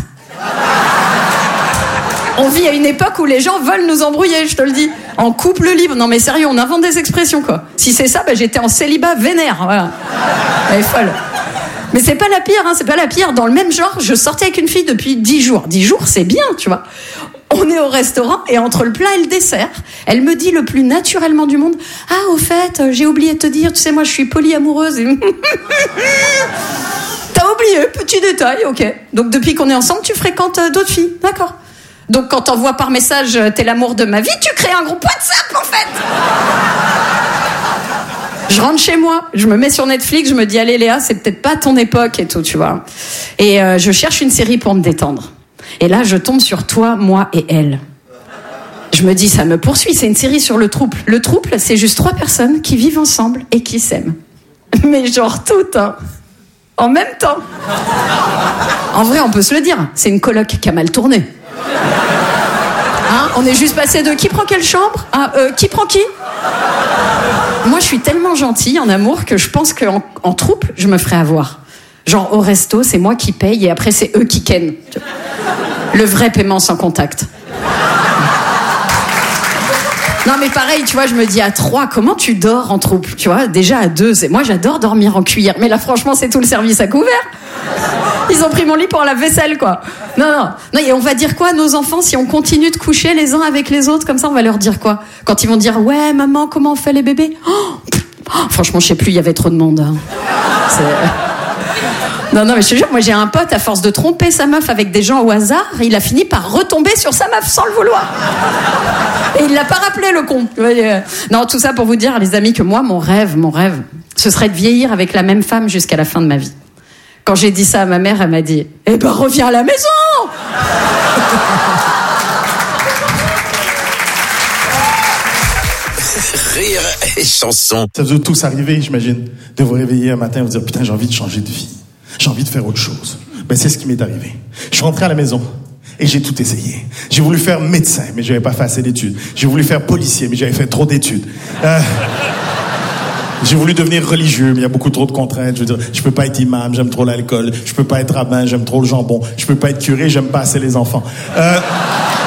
On vit à une époque où les gens veulent nous embrouiller, je te le dis. En couple libre. Non mais sérieux, on invente des expressions, quoi. Si c'est ça, j'étais en célibat vénère, voilà. Elle est folle. Mais c'est pas la pire, hein, c'est pas la pire. Dans le même genre, je sortais avec une fille depuis 10 jours. 10 jours, c'est bien, tu vois. On est au restaurant et entre le plat et le dessert, elle me dit le plus naturellement du monde « Ah, au fait, j'ai oublié de te dire, tu sais, moi, je suis polyamoureuse. » T'as oublié, petit détail, ok. Donc, depuis qu'on est ensemble, tu fréquentes d'autres filles, d'accord. Donc, quand t'envoies par message « T'es l'amour de ma vie », tu crées un groupe WhatsApp, en fait. Je rentre chez moi, je me mets sur Netflix, je me dis « Allez, Léa, c'est peut-être pas ton époque et tout, tu vois. » Et je cherche une série pour me détendre. Et là, je tombe sur Toi, moi et elle. Je me dis, ça me poursuit, c'est une série sur le trouble. Le trouble, c'est juste 3 personnes qui vivent ensemble et qui s'aiment. Mais genre toutes, hein. En même temps. En vrai, on peut se le dire, c'est une coloc qui a mal tourné. Hein, on est juste passé de qui prend quelle chambre à qui prend qui. Moi, je suis tellement gentille en amour que je pense qu'en trouble, je me ferais avoir. Genre au resto, c'est moi qui paye et après c'est eux qui kennent. Le vrai paiement sans contact. Non mais pareil, tu vois, je me dis à 3, comment tu dors en troupe? Tu vois, déjà à 2, moi j'adore dormir en cuillère. Mais là franchement, c'est tout le service à couvert. Ils ont pris mon lit pour la vaisselle, quoi. Non, et on va dire quoi à nos enfants si on continue de coucher les uns avec les autres? Comme ça, on va leur dire quoi? Quand ils vont dire, ouais, maman, comment on fait les bébés? Franchement, je sais plus, il y avait trop de monde. Hein. Non, mais je te jure, moi j'ai un pote, à force de tromper sa meuf avec des gens au hasard, il a fini par retomber sur sa meuf sans le vouloir. Et il l'a pas rappelé, le con. Non, tout ça pour vous dire, les amis, que moi, mon rêve, ce serait de vieillir avec la même femme jusqu'à la fin de ma vie. Quand j'ai dit ça à ma mère, elle m'a dit « Eh ben, reviens à la maison !» Rire et chanson. Ça vous tous arriver, j'imagine, de vous réveiller un matin et vous dire « Putain, j'ai envie de changer de vie. J'ai envie de faire autre chose. » C'est ce qui m'est arrivé. Je suis rentré à la maison et j'ai tout essayé. J'ai voulu faire médecin, mais j'avais pas fait assez d'études. J'ai voulu faire policier, mais j'avais fait trop d'études. J'ai voulu devenir religieux, mais il y a beaucoup trop de contraintes. Je veux dire, je peux pas être imam, j'aime trop l'alcool. Je peux pas être rabbin, j'aime trop le jambon. Je peux pas être curé, j'aime pas assez les enfants.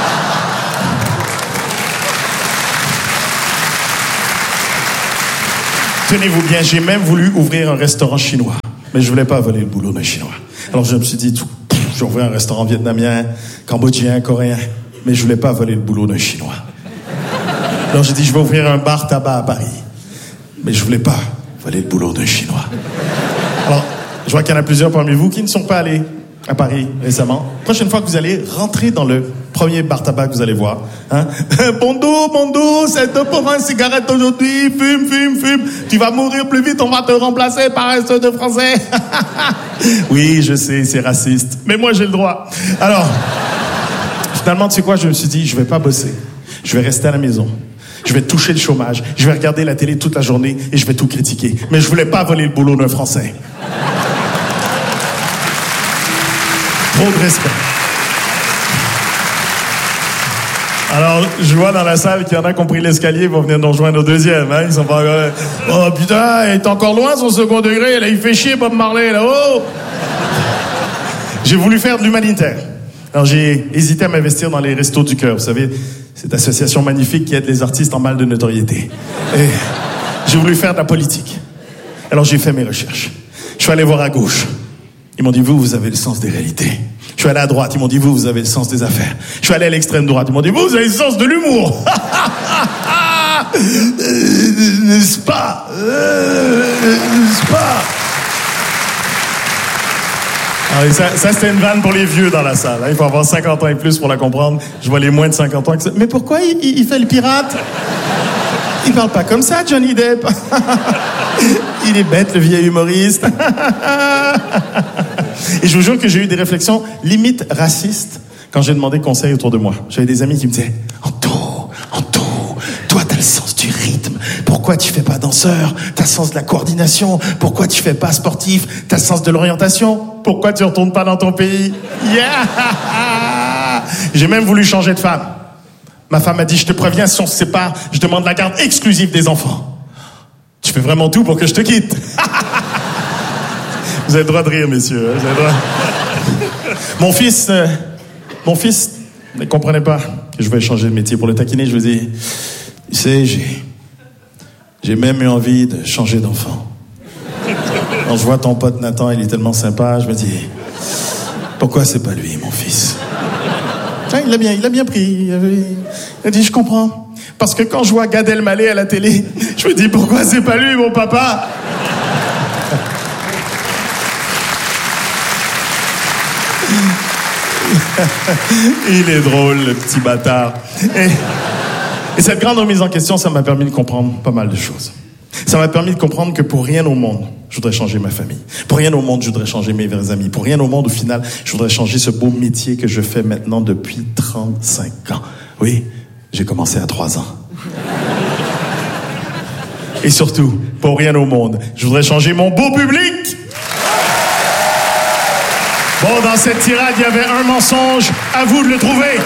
Tenez-vous bien, j'ai même voulu ouvrir un restaurant chinois. Mais je voulais pas voler le boulot d'un Chinois. Alors je me suis dit, je vais ouvrir un restaurant vietnamien, cambodgien, coréen. Mais je voulais pas voler le boulot d'un Chinois. Alors j'ai dit, je vais ouvrir un bar tabac à Paris. Mais je voulais pas voler le boulot d'un Chinois. Alors, je vois qu'il y en a plusieurs parmi vous qui ne sont pas allés à Paris récemment. Prochaine fois que vous allez rentrer dans le premier bar tabac que vous allez voir, hein? Bondo, c'est deux pour un cigarette aujourd'hui, fume. Tu vas mourir plus vite, on va te remplacer par un seul de français. Oui, je sais, c'est raciste, mais moi j'ai le droit. Alors, finalement, tu sais quoi, je me suis dit, je vais pas bosser. Je vais rester à la maison. Je vais toucher le chômage. Je vais regarder la télé toute la journée et je vais tout critiquer. Mais je voulais pas voler le boulot d'un Français. Trop de respect. Alors, je vois dans la salle qu'il y en a qui ont pris l'escalier pour venir nous rejoindre au deuxième. Hein? Ils sont pas encore... Oh putain, il est encore loin son second degré. Là, il fait chier Bob Marley là-haut. J'ai voulu faire de l'humanitaire. Alors, j'ai hésité à m'investir dans les Restos du Cœur. Vous savez, cette association magnifique qui aide les artistes en mal de notoriété. Et j'ai voulu faire de la politique. Alors, j'ai fait mes recherches. Je suis allé voir à gauche. Ils m'ont dit, vous avez le sens des réalités. Je suis allé à droite, ils m'ont dit, vous avez le sens des affaires. Je suis allé à l'extrême droite, ils m'ont dit, vous avez le sens de l'humour. N'est-ce pas? N'est-ce pas? Alors, ça c'était une vanne pour les vieux dans la salle. Hein. Il faut avoir 50 ans et plus pour la comprendre. Je vois les moins de 50 ans. Mais pourquoi il fait le pirate? Il parle pas comme ça, Johnny Depp. Il est bête, le vieil humoriste. Et je vous jure que j'ai eu des réflexions limite racistes quand j'ai demandé conseil autour de moi. J'avais des amis qui me disaient « Anto, toi t'as le sens du rythme. Pourquoi tu fais pas danseur? T'as le sens de la coordination. Pourquoi tu fais pas sportif? T'as le sens de l'orientation. Pourquoi tu retournes pas dans ton pays? » Yeah! J'ai même voulu changer de femme. Ma femme m'a dit, je te préviens, si on se sépare, je demande la garde exclusive des enfants. Tu fais vraiment tout pour que je te quitte. Vous avez le droit de rire, messieurs. Vous avez le droit. Mon fils ne comprenait pas que je voulais changer de métier. Pour le taquiner, je lui dis, tu sais, j'ai même eu envie de changer d'enfant. Quand je vois ton pote Nathan, il est tellement sympa, je me dis, pourquoi c'est pas lui, mon fils? Il a bien pris. Il a dit, je comprends. Parce que quand je vois Gad Elmaleh à la télé, je me dis, pourquoi c'est pas lui, mon papa? Il est drôle, le petit bâtard. Et cette grande remise en question, ça m'a permis de comprendre pas mal de choses. Ça m'a permis de comprendre que pour rien au monde, je voudrais changer ma famille. Pour rien au monde, je voudrais changer mes vrais amis. Pour rien au monde, au final, je voudrais changer ce beau métier que je fais maintenant depuis 35 ans. Oui, j'ai commencé à 3 ans. Et surtout, pour rien au monde, je voudrais changer mon beau public. Bon, dans cette tirade, il y avait un mensonge. À vous de le trouver.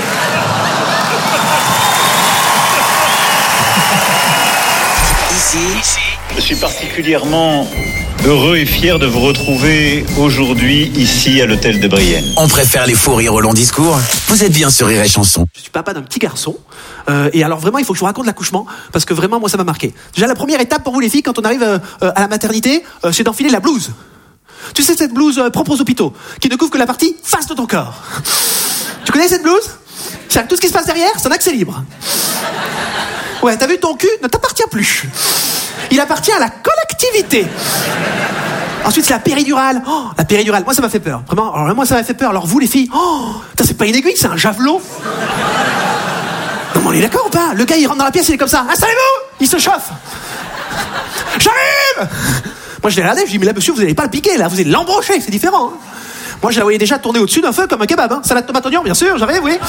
Ici, je suis particulièrement heureux et fier de vous retrouver aujourd'hui ici à l'hôtel de Brienne. On préfère les faux rires au long discours. Vous êtes bien sur Rire et Chanson. Je suis papa d'un petit garçon. Et alors vraiment, il faut que je vous raconte l'accouchement. Parce que vraiment, moi, ça m'a marqué. Déjà, la première étape pour vous, les filles, quand on arrive à la maternité, c'est d'enfiler la blouse. Tu sais, cette blouse propre aux hôpitaux, qui ne couvre que la partie face de ton corps. Tu connais cette blouse? C'est tout ce qui se passe derrière, c'est un accès libre. Ouais, t'as vu, ton cul ne t'appartient plus. Il appartient à la collectivité. Ensuite, c'est la péridurale. Oh, la péridurale, moi, ça m'a fait peur. Vraiment, alors moi, ça m'a fait peur. Alors vous, les filles, c'est pas une aiguille, c'est un javelot. Non, mais on est d'accord ou pas? Le gars, il rentre dans la pièce, il est comme ça. Installez-vous! Il se chauffe. J'arrive! Moi, je l'ai regardé, je dis, mais là, monsieur, vous n'allez pas le piquer, là, vous allez l'embrocher, c'est différent. Hein. Moi, je la voyais déjà tourner au-dessus d'un feu comme un kebab. Hein. Salade tomate oignon, bien sûr, j'arrive, oui.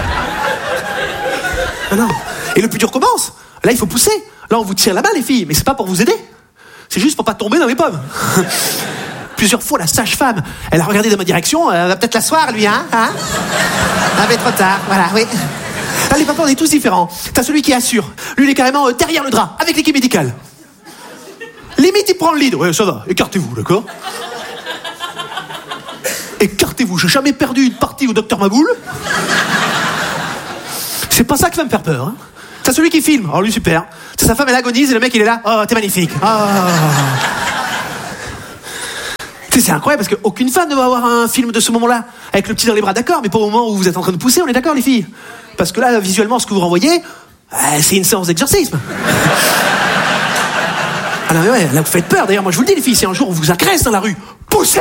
Non. Et le plus dur commence. Là, il faut pousser. Là, on vous tire la main, les filles, mais c'est pas pour vous aider. C'est juste pour pas tomber dans les pommes. Plusieurs fois, la sage-femme, elle a regardé dans ma direction, elle va peut-être l'asseoir, lui, hein. Ah, mais trop tard, voilà, oui. Là, les papas, on est tous différents. T'as celui qui assure. Lui, il est carrément derrière le drap, avec l'équipe médicale. Limite, il prend le lead. Ouais, ça va, écartez-vous, d'accord? Écartez-vous, j'ai jamais perdu une partie au docteur Maboul. C'est pas ça qui va me faire peur, hein. T'as celui qui filme. Oh, lui, super. T'as sa femme, elle agonise et le mec, il est là. Oh, t'es magnifique. Tu sais, c'est incroyable parce qu'aucune femme ne va avoir un film de ce moment-là. Avec le petit dans les bras, d'accord, mais pas au moment où vous êtes en train de pousser, on est d'accord, les filles? Parce que là, visuellement, ce que vous renvoyez, c'est une séance d'exorcisme. Ah non, mais ouais, là, vous faites peur. D'ailleurs, moi, je vous le dis, les filles, si un jour on vous agresse dans la rue, poussez!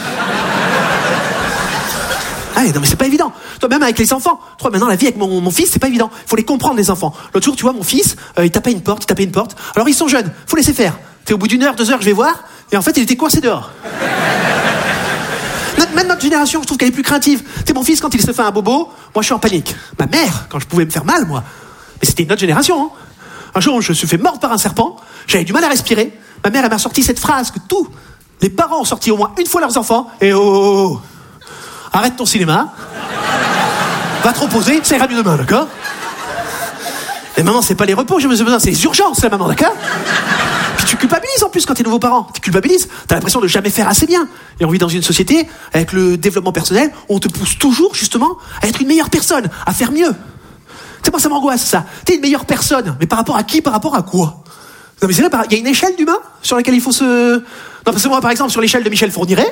Ah, non, mais c'est pas évident. Toi, même avec les enfants. Toi, maintenant, la vie avec mon fils, c'est pas évident. Faut les comprendre, les enfants. L'autre jour, tu vois, mon fils, il tapait une porte. Alors, ils sont jeunes. Faut laisser faire. T'es au bout d'1 heure, 2 heures, je vais voir. Et en fait, il était coincé dehors. Même notre génération, je trouve qu'elle est plus craintive. Tu sais, mon fils, quand il se fait un bobo, moi, je suis en panique. Ma mère, quand je pouvais me faire mal, moi. Mais c'était une autre génération, hein. Un jour, je me suis fait mordre par un serpent. J'avais du mal à respirer. Ma mère, elle m'a sorti cette phrase que tous les parents ont sorti au moins une fois leurs enfants. Et oh, arrête ton cinéma. Va te reposer, ça ira mieux demain, d'accord? Et maman, c'est pas les repos que j'ai besoin, c'est les urgences, la maman, d'accord? Puis tu culpabilises en plus quand t'es nouveau parent. Tu culpabilises, t'as l'impression de jamais faire assez bien. Et on vit dans une société, avec le développement personnel, où on te pousse toujours, justement, à être une meilleure personne, à faire mieux. Tu sais, moi, ça m'angoisse, ça. T'es une meilleure personne, mais par rapport à qui, par rapport à quoi? Non, mais c'est vrai, il y a une échelle d'humain sur laquelle il faut se... Non, parce que moi, par exemple, sur l'échelle de Michel Fourniret,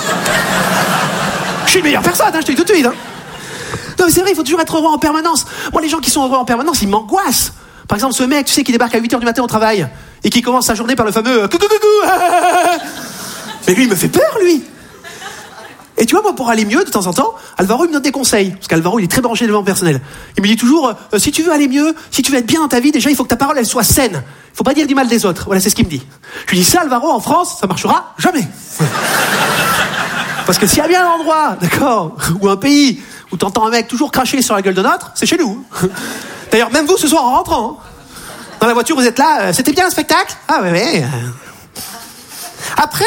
je suis une meilleure personne, hein, je te dis tout de suite, hein. Non, mais c'est vrai, il faut toujours être heureux en permanence. Moi, les gens qui sont heureux en permanence, ils m'angoissent. Par exemple, ce mec, tu sais, qui débarque à 8h du matin au travail et qui commence sa journée par le fameux coucou. Mais lui, il me fait peur, lui. Et tu vois, moi, pour aller mieux, de temps en temps, Alvaro, il me donne des conseils. Parce qu'Alvaro, il est très branché développement personnel. Il me dit toujours, si tu veux aller mieux, si tu veux être bien dans ta vie, déjà, il faut que ta parole, elle soit saine. Il faut pas dire du mal des autres. Voilà, c'est ce qu'il me dit. Je lui dis, ça, Alvaro, en France, ça marchera jamais. Parce que s'il y a bien un endroit, d'accord, ou un pays où t'entends un mec toujours cracher sur la gueule de l'autre, c'est chez nous. D'ailleurs, même vous, ce soir, en rentrant, dans la voiture, vous êtes là, c'était bien un spectacle? Ah, ouais. Après,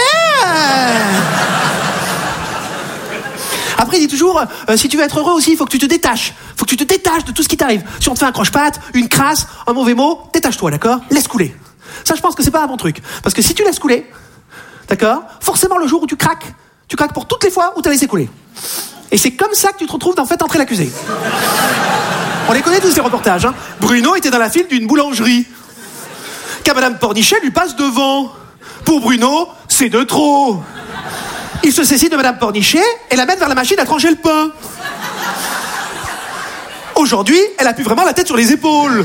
il dit toujours, si tu veux être heureux aussi, il faut que tu te détaches. Faut que tu te détaches de tout ce qui t'arrive. Si on te fait un croche-patte, une crasse, un mauvais mot, détache-toi, d'accord? Laisse couler. Ça, je pense que c'est pas un bon truc. Parce que si tu laisses couler, d'accord, forcément, le jour où tu craques pour toutes les fois où t'as laissé couler. Et c'est comme ça que tu te retrouves dans Faites entrer l'accusé. On les connaît tous, ces reportages, hein. Bruno était dans la file d'une boulangerie. Qu'à Madame Pornichet lui passe devant. Pour Bruno, c'est de trop. Il se saisit de Madame Pornichet et la mène vers la machine à trancher le pain. Aujourd'hui, elle a plus vraiment la tête sur les épaules.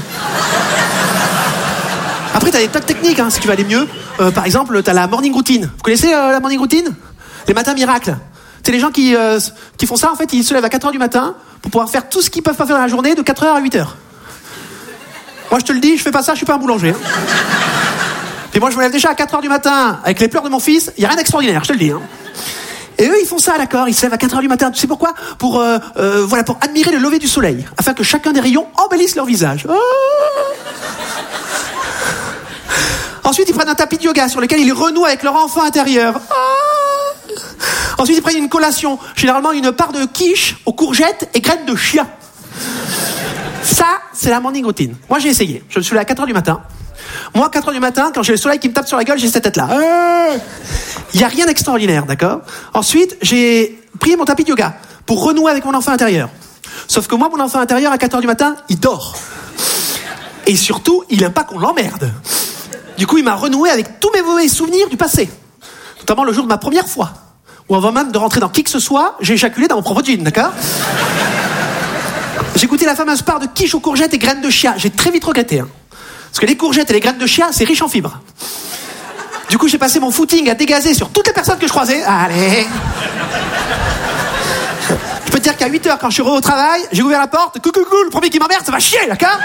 Après, t'as des tas de techniques, hein, si tu veux aller mieux. Par exemple, t'as la morning routine. Vous connaissez la morning routine? Les matins miracles. C'est les gens qui font ça, en fait, ils se lèvent à 4h du matin pour pouvoir faire tout ce qu'ils peuvent pas faire dans la journée de 4h à 8h. Moi, je te le dis, je fais pas ça, je suis pas un boulanger. Hein. Et moi, je me lève déjà à 4h du matin avec les pleurs de mon fils, il y a rien d'extraordinaire, je te le dis. Hein. Et eux, ils font ça, d'accord, ils se lèvent à 4h du matin, tu sais pourquoi? Pour admirer le lever du soleil, afin que chacun des rayons embellisse leur visage. Oh. Ensuite, ils prennent un tapis de yoga sur lequel ils renouent avec leur enfant intérieur. Oh. Ensuite, ils prennent une collation, généralement une part de quiche aux courgettes et graines de chia. Ça, c'est la morning routine. Moi, j'ai essayé. Je me suis levé à 4h du matin. Moi, 4h du matin, quand j'ai le soleil qui me tape sur la gueule, j'ai cette tête-là. Il n'y a rien d'extraordinaire, d'accord? Ensuite, j'ai pris mon tapis de yoga pour renouer avec mon enfant intérieur. Sauf que moi, mon enfant intérieur, à 4h du matin, il dort. Et surtout, il n'aime pas qu'on l'emmerde. Du coup, il m'a renoué avec tous mes mauvais souvenirs du passé. Notamment le jour de ma première fois. Où avant même de rentrer dans qui que ce soit, j'ai éjaculé dans mon propre jean, d'accord? J'ai goûté la fameuse part de quiche aux courgettes et graines de chia. J'ai très vite regretté, hein. Parce que les courgettes et les graines de chia, c'est riche en fibres. Du coup, j'ai passé mon footing à dégazer sur toutes les personnes que je croisais. Allez. Je peux te dire qu'à 8h, quand je suis rentré au travail, j'ai ouvert la porte. Coucou, le premier qui m'emmerde, ça va chier, d'accord?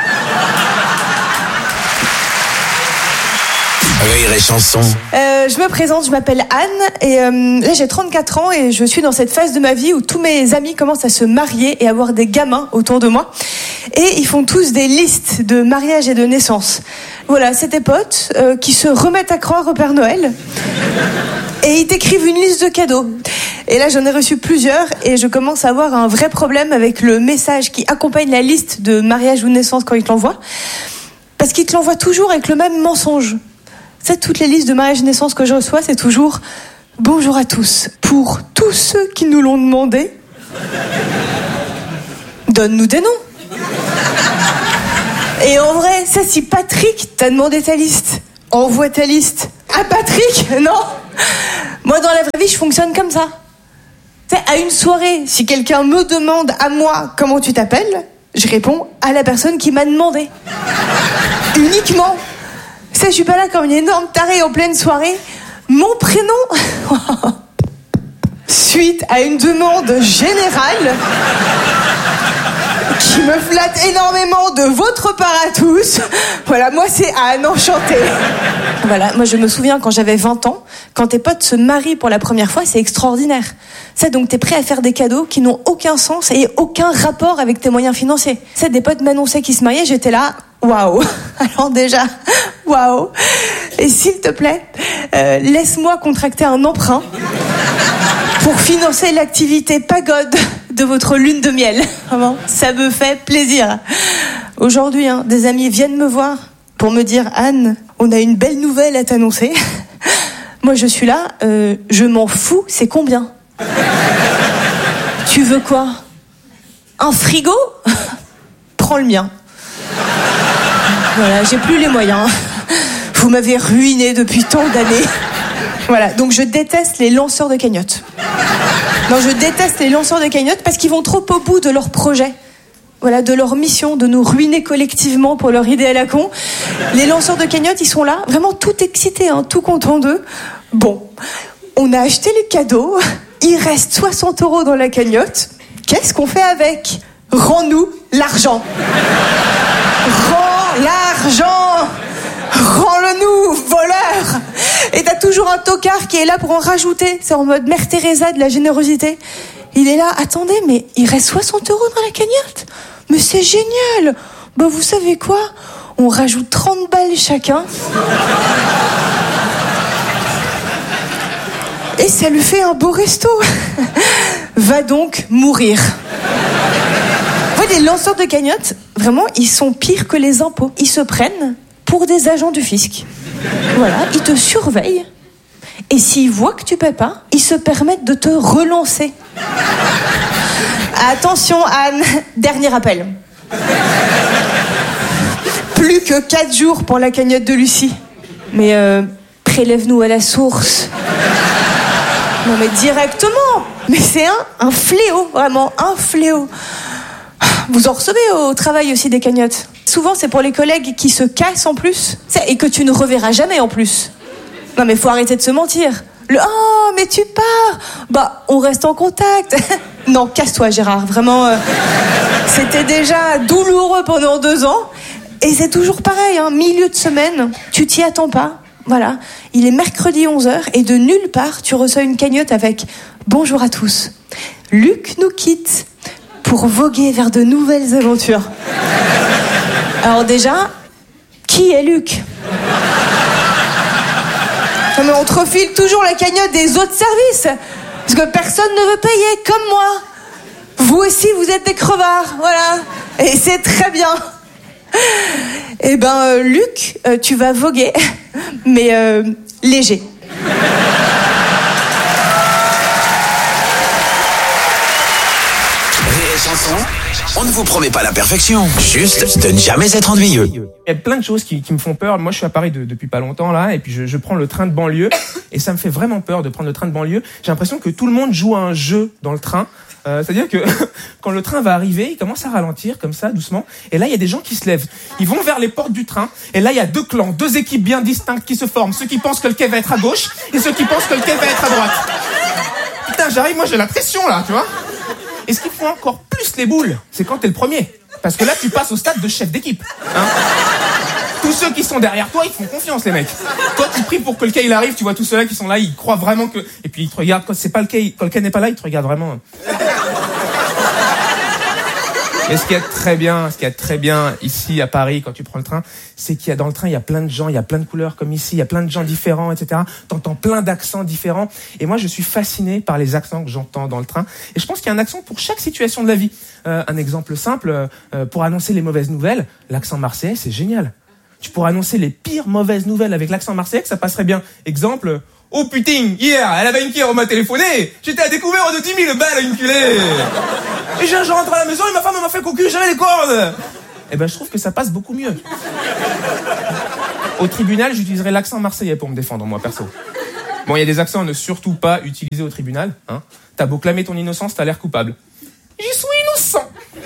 Rire et chanson. Je me présente, je m'appelle Anne et là j'ai 34 ans et je suis dans cette phase de ma vie où tous mes amis commencent à se marier et avoir des gamins autour de moi et ils font tous des listes de mariage et de naissance. Voilà, c'est des potes qui se remettent à croire au Père Noël et ils t'écrivent une liste de cadeaux. Et là j'en ai reçu plusieurs et je commence à avoir un vrai problème avec le message qui accompagne la liste de mariage ou de naissance quand ils te l'envoient, parce qu'ils te l'envoient toujours avec le même mensonge. C'est toutes les listes de mariage et naissance que je reçois, c'est toujours « Bonjour à tous. Pour tous ceux qui nous l'ont demandé, donne-nous des noms. » Et en vrai, ça, si Patrick t'a demandé ta liste, envoie ta liste à Patrick, non? Moi, dans la vraie vie, je fonctionne comme ça. Tu sais, à une soirée, si quelqu'un me demande à moi comment tu t'appelles, je réponds à la personne qui m'a demandé. Uniquement. Ça, je suis pas là comme une énorme tarée en pleine soirée. Mon prénom, suite à une demande générale qui me flatte énormément de votre part à tous. Voilà, moi c'est Anne, enchantée. Voilà, moi je me souviens quand j'avais 20 ans, quand tes potes se marient pour la première fois, c'est extraordinaire. Ça, donc t'es prêt à faire des cadeaux qui n'ont aucun sens et aucun rapport avec tes moyens financiers. Ça, des potes m'annonçaient qu'ils se mariaient, j'étais là, waouh. Alors déjà, waouh. Et s'il te plaît, laisse-moi contracter un emprunt pour financer l'activité pagode de votre lune de miel. Vraiment, ça me fait plaisir. Aujourd'hui, des amis viennent me voir pour me dire « Anne, on a une belle nouvelle à t'annoncer. » Moi, je suis là, je m'en fous, c'est combien? Tu veux quoi? Un frigo? Prends le mien. Voilà, j'ai plus les moyens. Vous m'avez ruiné depuis tant d'années. Voilà, donc je déteste les lanceurs de cagnottes. Non, je déteste les lanceurs de cagnottes parce qu'ils vont trop au bout de leur projet. Voilà, de leur mission, de nous ruiner collectivement pour leur idée à la con. Les lanceurs de cagnottes, ils sont là, vraiment tout excités, tout contents d'eux. Bon, on a acheté les cadeaux, il reste 60 € dans la cagnotte. Qu'est-ce qu'on fait avec? Rends-nous l'argent. Rends l'argent. Rends-le-nous, voleur! Et t'as toujours un tocard qui est là pour en rajouter. C'est en mode Mère Teresa de la générosité. Il est là, attendez, mais il reste 60 € dans la cagnotte? Mais c'est génial! Bah vous savez quoi? On rajoute 30 balles chacun. Et ça lui fait un beau resto. Va donc mourir. Vous voyez, les lanceurs de cagnottes, vraiment, ils sont pires que les impôts. Ils se prennent pour des agents du fisc. Voilà, ils te surveillent. Et s'ils voient que tu paies pas, ils se permettent de te relancer. Attention Anne, dernier appel. Plus que 4 jours pour la cagnotte de Lucie. Mais prélève-nous à la source. Non mais directement. Mais c'est un fléau, vraiment, un fléau. Vous en recevez au travail aussi des cagnottes? Souvent, c'est pour les collègues qui se cassent en plus, et que tu ne reverras jamais en plus. Non, mais faut arrêter de se mentir. Oh, mais tu pars. Bah, on reste en contact. Non, casse-toi, Gérard. Vraiment, c'était déjà douloureux pendant 2 ans. Et c'est toujours pareil, milieu de semaine, tu t'y attends pas. Voilà, il est mercredi 11h et de nulle part, tu reçois une cagnotte avec « Bonjour à tous, Luc nous quitte pour voguer vers de nouvelles aventures. » Alors déjà, qui est Luc? Non mais on te refile toujours la cagnotte des autres services, parce que personne ne veut payer, comme moi. Vous aussi, vous êtes des crevards, voilà. Et c'est très bien. Eh ben, Luc, tu vas voguer, mais léger. On ne vous promet pas la perfection, juste de ne jamais être ennuyeux. Il y a plein de choses qui me font peur. Moi, je suis à Paris depuis pas longtemps, là, et puis je prends le train de banlieue, et ça me fait vraiment peur de prendre le train de banlieue. J'ai l'impression que tout le monde joue à un jeu dans le train. C'est-à-dire que quand le train va arriver, il commence à ralentir comme ça, doucement. Et là, il y a des gens qui se lèvent. Ils vont vers les portes du train. Et là, il y a 2 clans, 2 équipes bien distinctes qui se forment. Ceux qui pensent que le quai va être à gauche et ceux qui pensent que le quai va être à droite. Putain, j'arrive, moi j'ai la pression là, tu vois. Et ce qui fout encore plus les boules, c'est quand t'es le premier. Parce que là, tu passes au stade de chef d'équipe. Tous ceux qui sont derrière toi, ils te font confiance, les mecs. Toi, tu pries pour que le quai il arrive, tu vois tous ceux-là qui sont là, ils croient vraiment que... Et puis ils te regardent, quand c'est pas le quai, quand le quai n'est pas là, ils te regardent vraiment. Et ce qui est très bien ici à Paris quand tu prends le train, c'est qu'il y a dans le train, il y a plein de gens, il y a plein de couleurs comme ici, il y a plein de gens différents, etc. T'entends plein d'accents différents. Et moi, je suis fasciné par les accents que j'entends dans le train. Et je pense qu'il y a un accent pour chaque situation de la vie. Un exemple simple, pour annoncer les mauvaises nouvelles, l'accent marseillais, c'est génial. Tu pourrais annoncer les pires mauvaises nouvelles avec l'accent marseillais, que ça passerait bien. Exemple, oh putain, hier, elle avait une on m'a téléphoné, j'étais à découvert de 10 000 balles, une culée. Et je rentre à la maison et ma femme m'a fait cocu, j'avais les cordes. Eh ben, je trouve que ça passe beaucoup mieux. Au tribunal, j'utiliserai l'accent marseillais pour me défendre, moi, perso. Bon, il y a des accents à ne surtout pas utiliser au tribunal. Hein. T'as beau clamer ton innocence, t'as l'air coupable. Je suis innocent.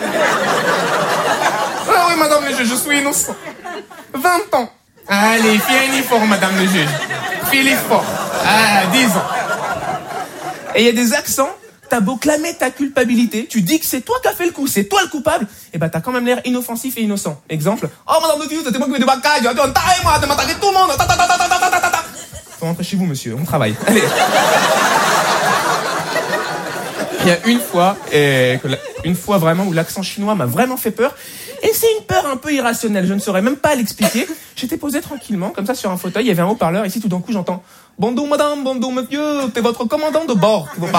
Ah oui, madame le juge, je suis innocent. 20 ans. Allez, fais un effort, madame le juge. Fais l'effort. Ah, 10 ans. Et il y a des accents, t'as beau clamer ta culpabilité, tu dis que c'est toi qui as fait le coup, c'est toi le coupable, et bah t'as quand même l'air inoffensif et innocent. Exemple, oh madame le juge, c'était moi qui me débarquais, j'ai moi, t'as m'attaqué tout le monde, Faut rentrer chez vous, monsieur, on travaille. Allez. Il y a une fois vraiment où l'accent chinois m'a vraiment fait peur. Et c'est une peur un peu irrationnelle, je ne saurais même pas l'expliquer. J'étais posé tranquillement, comme ça sur un fauteuil, il y avait un haut-parleur, ici tout d'un coup j'entends « Bonjour madame, bonjour monsieur, c'est votre commandant de bord qui vous parle. »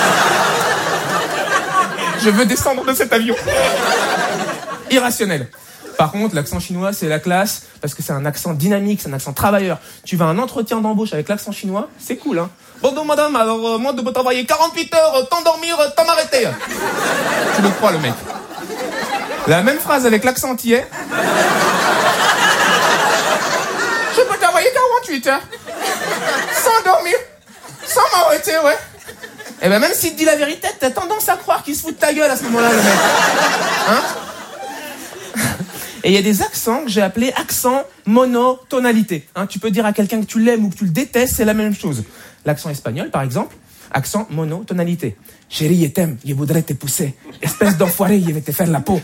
Je veux descendre de cet avion. Irrationnel. Par contre, l'accent chinois, c'est la classe, parce que c'est un accent dynamique, c'est un accent travailleur. Tu vas à un entretien d'embauche avec l'accent chinois, c'est cool, hein. Bonjour madame, alors moi de peux travailler 48 heures, tant dormir, tant m'arrêter. Tu le crois, le mec. La même phrase avec l'accent antillais. Je peux travailler 48 heures. Sans dormir. Sans m'arrêter, ouais. Et ben même s'il te dit la vérité, t'as tendance à croire qu'il se fout de ta gueule à ce moment-là, le mec. Hein? Et il y a des accents que j'ai appelés accents monotonalité. Hein, tu peux dire à quelqu'un que tu l'aimes ou que tu le détestes, c'est la même chose. L'accent espagnol, par exemple, accent monotonalité. Chérie, je t'aime, je voudrais te pousser. Espèce d'enfoiré, je vais te faire la peau.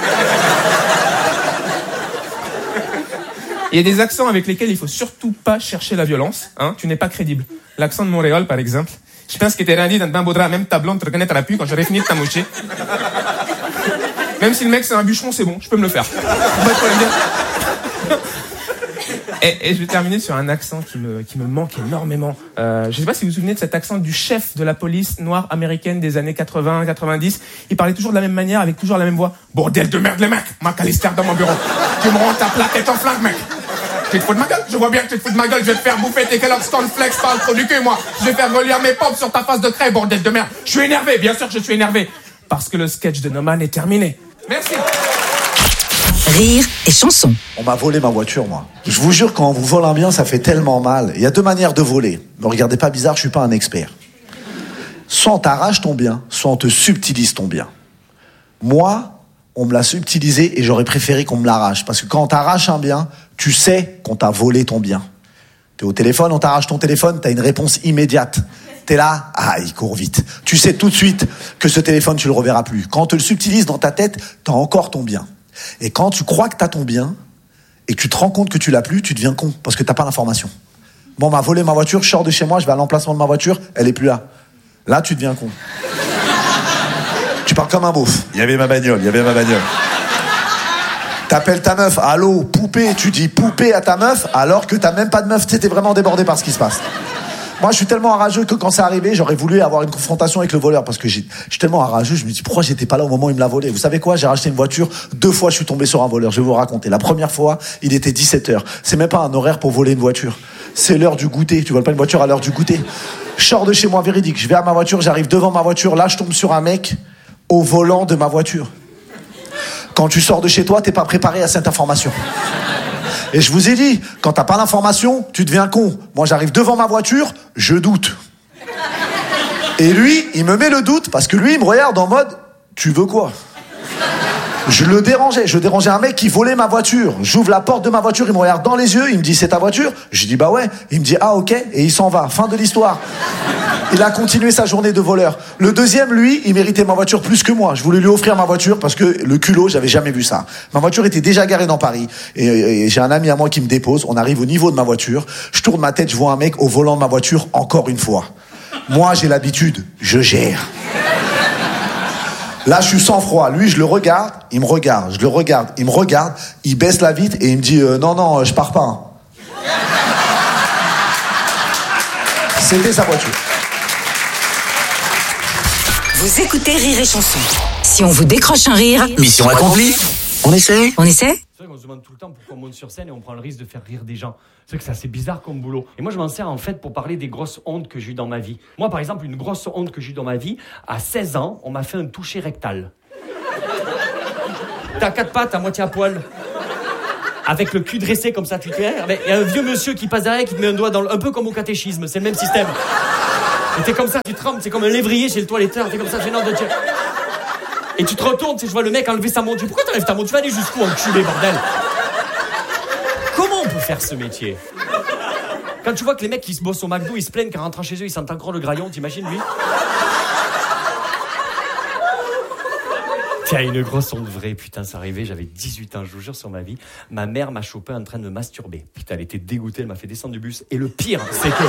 Il y a des accents avec lesquels il faut surtout pas chercher la violence. Hein, tu n'es pas crédible. L'accent de Montréal, par exemple. Je pense que t'es rendu dans le bain même ta blonde te reconnaîtra plus quand j'aurai fini de t'amoucher. Même si le mec c'est un bûcheron, c'est bon, je peux me le faire. Et je vais terminer sur un accent qui me manque énormément. Je sais pas si vous vous souvenez de cet accent du chef de la police noire américaine des années 80-90. Il parlait toujours de la même manière, avec toujours la même voix. Bordel de merde, les mecs! McAllister dans mon bureau. Tu me rends ta plaquette en flingue, mec! Tu te fous de ma gueule? Je vois bien que tu te fous de ma gueule. Je vais te faire bouffer tes Kellogg's Cornflakes par le trou du cul, moi. Je vais faire relire mes pompes sur ta face de craie, bordel de merde. Je suis énervé, bien sûr que je suis énervé. Parce que le sketch de Noman est terminé. Merci. Rire et chanson. On m'a volé ma voiture, moi. Je vous jure, quand on vous vole un bien, ça fait tellement mal. Il y a deux manières de voler. Me regardez pas bizarre, je suis pas un expert. Soit on t'arrache ton bien, soit on te subtilise ton bien. Moi, on me l'a subtilisé et j'aurais préféré qu'on me l'arrache. Parce que quand on t'arrache un bien, tu sais qu'on t'a volé ton bien. T'es au téléphone, on t'arrache ton téléphone, t'as une réponse immédiate. T'es là, il court vite. Tu sais tout de suite que ce téléphone, tu le reverras plus. Quand on te le subtilise dans ta tête, t'as encore ton bien. Et quand tu crois que t'as ton bien, et que tu te rends compte que tu l'as plus, tu deviens con, parce que t'as pas l'information. Bon, on m'a volé ma voiture, je sors de chez moi, je vais à l'emplacement de ma voiture, elle est plus là. Là, tu deviens con. Tu parles comme un beauf. Il y avait ma bagnole. T'appelles ta meuf, allô, poupée, tu dis poupée à ta meuf, alors que t'as même pas de meuf, t'es vraiment débordé par ce qui se passe. Moi, je suis tellement enrageux que quand c'est arrivé, j'aurais voulu avoir une confrontation avec le voleur, parce que je suis tellement enrageux, je me dis pourquoi j'étais pas là au moment où il me l'a volé. Vous savez quoi? J'ai racheté une voiture, 2 fois je suis tombé sur un voleur, je vais vous raconter. La première fois, il était 17h. C'est même pas un horaire pour voler une voiture. C'est l'heure du goûter. Tu voles pas une voiture à l'heure du goûter. Je sors de chez moi, véridique. Je vais à ma voiture, j'arrive devant ma voiture, là je tombe sur un mec au volant de ma voiture. Quand tu sors de chez toi, t'es pas préparé à cette information. Et je vous ai dit, quand t'as pas l'information, tu deviens con. Moi, j'arrive devant ma voiture, je doute. Et lui, il me met le doute, parce que lui, il me regarde en mode, tu veux quoi? Je dérangeais un mec qui volait ma voiture. J'ouvre la porte de ma voiture, il me regarde dans les yeux, il me dit, c'est ta voiture? Je dis, bah ouais. Il me dit, ah ok, et il s'en va. Fin de l'histoire. Il a continué sa journée de voleur. Le deuxième, lui, il méritait ma voiture plus que moi. Je voulais lui offrir ma voiture parce que le culot, j'avais jamais vu ça. Ma voiture était déjà garée dans Paris. Et j'ai un ami à moi qui me dépose. On arrive au niveau de ma voiture. Je tourne ma tête, je vois un mec au volant de ma voiture encore une fois. Moi, j'ai l'habitude. Je gère. Là, je suis sans froid. Lui, je le regarde, il me regarde. Je le regarde, il me regarde. Il baisse la vitre et il me dit non, je pars pas. Hein. C'était sa voiture. Vous écoutez Rire et Chanson. Si on vous décroche un rire... Mission accomplie. On essaie? C'est vrai qu'on se demande tout le temps pourquoi on monte sur scène et on prend le risque de faire rire des gens. C'est que c'est assez bizarre comme boulot. Et moi, je m'en sers en fait pour parler des grosses hontes que j'ai eues dans ma vie. Moi, par exemple, une grosse honte que j'ai eue dans ma vie, à 16 ans, on m'a fait un toucher rectal. T'as 4 pattes à moitié à poil. Avec le cul dressé comme ça, tu te fais. Il y a un vieux monsieur qui passe derrière qui te met un doigt dans le... Un peu comme au catéchisme, c'est le même système. Et t'es comme ça, tu trembles, c'est comme un lévrier chez le toiletteur, t'es comme ça, gênant de Dieu. Et tu te retournes, tu sais, je vois le mec enlever sa montre. Pourquoi t'enlèves ta montre? Tu vas aller jusqu'où, enculé, bordel? Comment on peut faire ce métier? Quand tu vois que les mecs qui se bossent au McDo, ils se plaignent qu'en rentrant chez eux, ils sentent encore le graillon, t'imagines, lui? Tiens, une grosse honte vraie, putain, ça arrivait, j'avais 18 ans, je vous jure sur ma vie. Ma mère m'a chopé en train de me masturber. Putain, elle était dégoûtée, elle m'a fait descendre du bus. Et le pire, c'est que...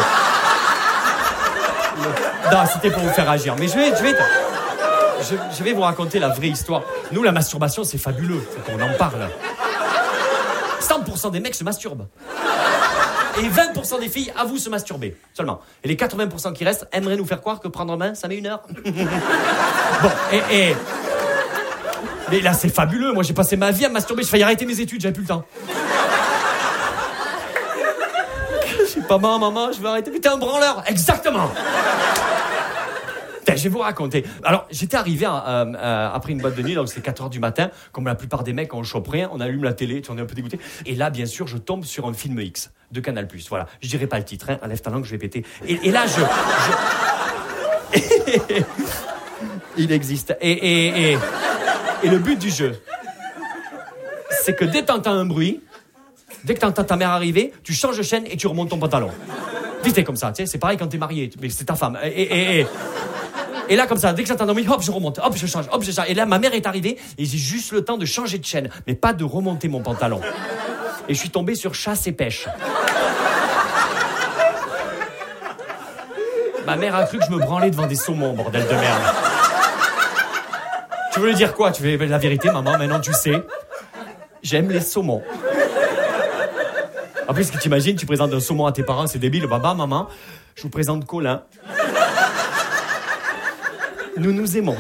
Non, c'était pour vous faire agir. Mais je vais vous raconter la vraie histoire. Nous, la masturbation, c'est fabuleux. Faut qu'on en parle. 100% des mecs se masturbent. Et 20% des filles avouent se masturber. Seulement. Et les 80% qui restent aimeraient nous faire croire que prendre en main, ça met 1 heure. Bon, mais là, c'est fabuleux. Moi, j'ai passé ma vie à me masturber. J'ai failli arrêter mes études, j'avais plus le temps. Je sais pas, maman, je vais arrêter. Mais t'es un branleur. Exactement. Je vais vous raconter. Alors, j'étais arrivé après une boîte de nuit, donc c'est 4h du matin. Comme la plupart des mecs, on chope rien, on allume la télé, on est un peu dégoûté. Et là, bien sûr, je tombe sur un film X de Canal+. Voilà. Je dirai pas le titre, hein. Enlève ta langue, je vais péter. Et là, il existe. Et le but du jeu, c'est que dès que t'entends un bruit, dès que t'entends ta mère arriver, tu changes de chaîne et tu remontes ton pantalon. Vite, comme ça, tu sais, c'est pareil quand t'es marié, mais c'est ta femme. Et là, comme ça, dès que j'entends un bruit, hop, je remonte, hop, je change, hop, je change. Et là, ma mère est arrivée et j'ai juste le temps de changer de chaîne, mais pas de remonter mon pantalon. Et je suis tombé sur chasse et pêche. Ma mère a cru que je me branlais devant des saumons, bordel de merde. Tu voulais dire quoi? Tu veux la vérité, maman? Maintenant, tu sais. J'aime les saumons. En plus, t'imagines, tu présentes un saumon à tes parents, c'est débile. Baba, maman, je vous présente Colin. Nous nous aimons.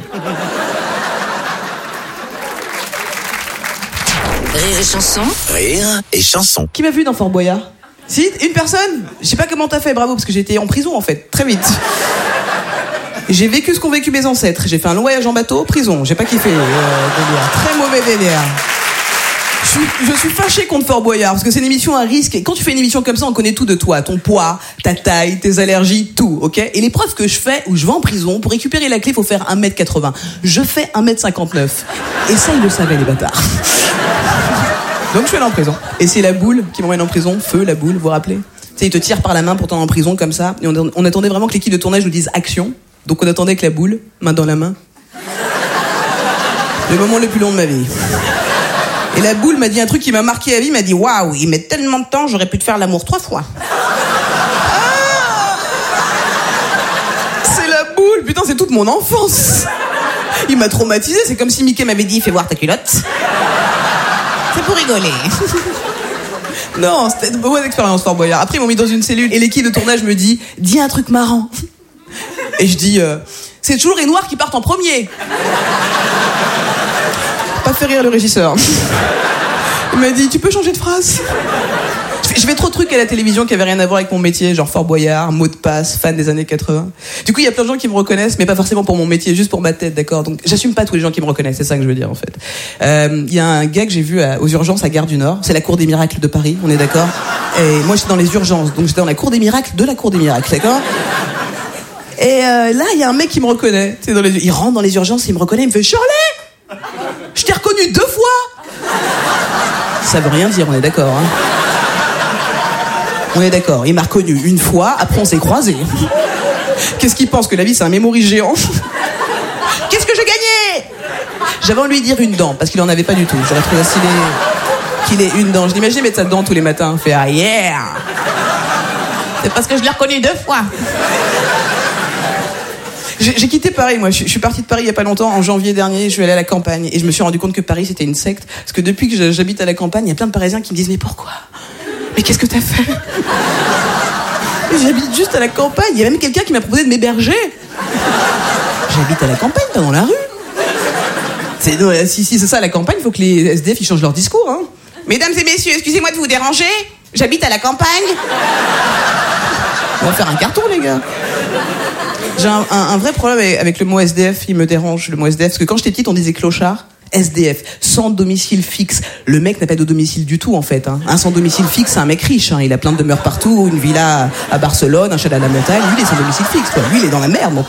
Rire et chanson. Rire et chanson. Qui m'a vu dans Fort Boyard? Si, une personne. Je sais pas comment t'as fait, bravo, parce que j'étais en prison en fait, très vite. J'ai vécu ce qu'ont vécu mes ancêtres. J'ai fait un long voyage en bateau, prison. J'ai pas kiffé. Délire. Très mauvais délire. Je suis fâché contre Fort Boyard parce que c'est une émission à risque et quand tu fais une émission comme ça on connaît tout de toi, ton poids, ta taille, tes allergies, tout, ok? Et l'épreuve que je fais où je vais en prison, pour récupérer la clé faut faire 1m80. Je fais 1m59 et ça ils le savaient les bâtards. Donc je suis allé en prison et c'est la boule qui m'emmène en prison, feu la boule, vous vous rappelez? Tu sais ils te tirent par la main pour t'emmener en prison comme ça et on attendait vraiment que l'équipe de tournage nous dise action, donc on attendait que la boule, main dans la main. Le moment le plus long de ma vie. Et la boule m'a dit un truc qui m'a marqué à vie, m'a dit waouh, il met tellement de temps, j'aurais pu te faire l'amour 3 fois. Ah, c'est la boule, putain, c'est toute mon enfance. Il m'a traumatisé, c'est comme si Mickey m'avait dit fais voir ta culotte. C'est pour rigoler. Non, c'était une bonne expérience Fort Boyard. Après ils m'ont mis dans une cellule et l'équipe de tournage me dit dis un truc marrant. Et je dis c'est toujours les noirs qui partent en premier. Pas fait rire le régisseur. Il m'a dit tu peux changer de phrase. Je fais trop de trucs à la télévision qui avaient rien à voir avec mon métier, genre Fort Boyard, mot de passe, fan des années 80. Du coup il y a plein de gens qui me reconnaissent mais pas forcément pour mon métier, juste pour ma tête, d'accord. Donc j'assume pas tous les gens qui me reconnaissent, c'est ça que je veux dire en fait. Il y a un gars que j'ai vu aux urgences à Gare du Nord, c'est la Cour des Miracles de Paris, on est d'accord. Et moi j'étais dans les urgences, donc j'étais dans la Cour des Miracles de la Cour des Miracles, d'accord. Et là il y a un mec qui me reconnaît, il rentre dans les urgences, il me reconnaît, il me fait Shirley, je t'ai reconnu 2 fois. Ça veut rien dire, on est d'accord, hein. On est d'accord, il m'a reconnu 1 fois, après on s'est croisés. Qu'est-ce qu'il pense, que la vie c'est un memory géant? Qu'est-ce que j'ai gagné? J'avais envie de lui dire 1 dent, parce qu'il en avait pas du tout. J'aurais trouvé stylé qu'il ait 1 dent. Je l'imaginais mettre sa dent tous les matins, faire ah yeah. C'est parce que je l'ai reconnu 2 fois. J'ai quitté Paris, moi. Je suis parti de Paris il y a pas longtemps, en janvier dernier. Je suis allé à la campagne et je me suis rendu compte que Paris c'était une secte. Parce que depuis que j'habite à la campagne, il y a plein de Parisiens qui me disent mais pourquoi? Mais qu'est-ce que t'as fait? J'habite juste à la campagne. Il y a même quelqu'un qui m'a proposé de m'héberger. J'habite à la campagne, pas dans la rue. Si c'est ça la campagne, il faut que les SDF ils changent leur discours. Hein. Mesdames et messieurs, excusez-moi de vous déranger. J'habite à la campagne. On va faire un carton, les gars. J'ai un vrai problème avec le mot SDF, il me dérange, le mot SDF, parce que quand j'étais petite, on disait clochard. SDF, sans domicile fixe. Le mec n'a pas de domicile du tout, en fait. Hein. Un sans domicile fixe, c'est un mec riche. Hein. Il a plein de demeures partout, une villa à Barcelone, un chalet à la montagne. Lui, il est sans domicile fixe. Quoi. Lui, il est dans la merde, mon pote.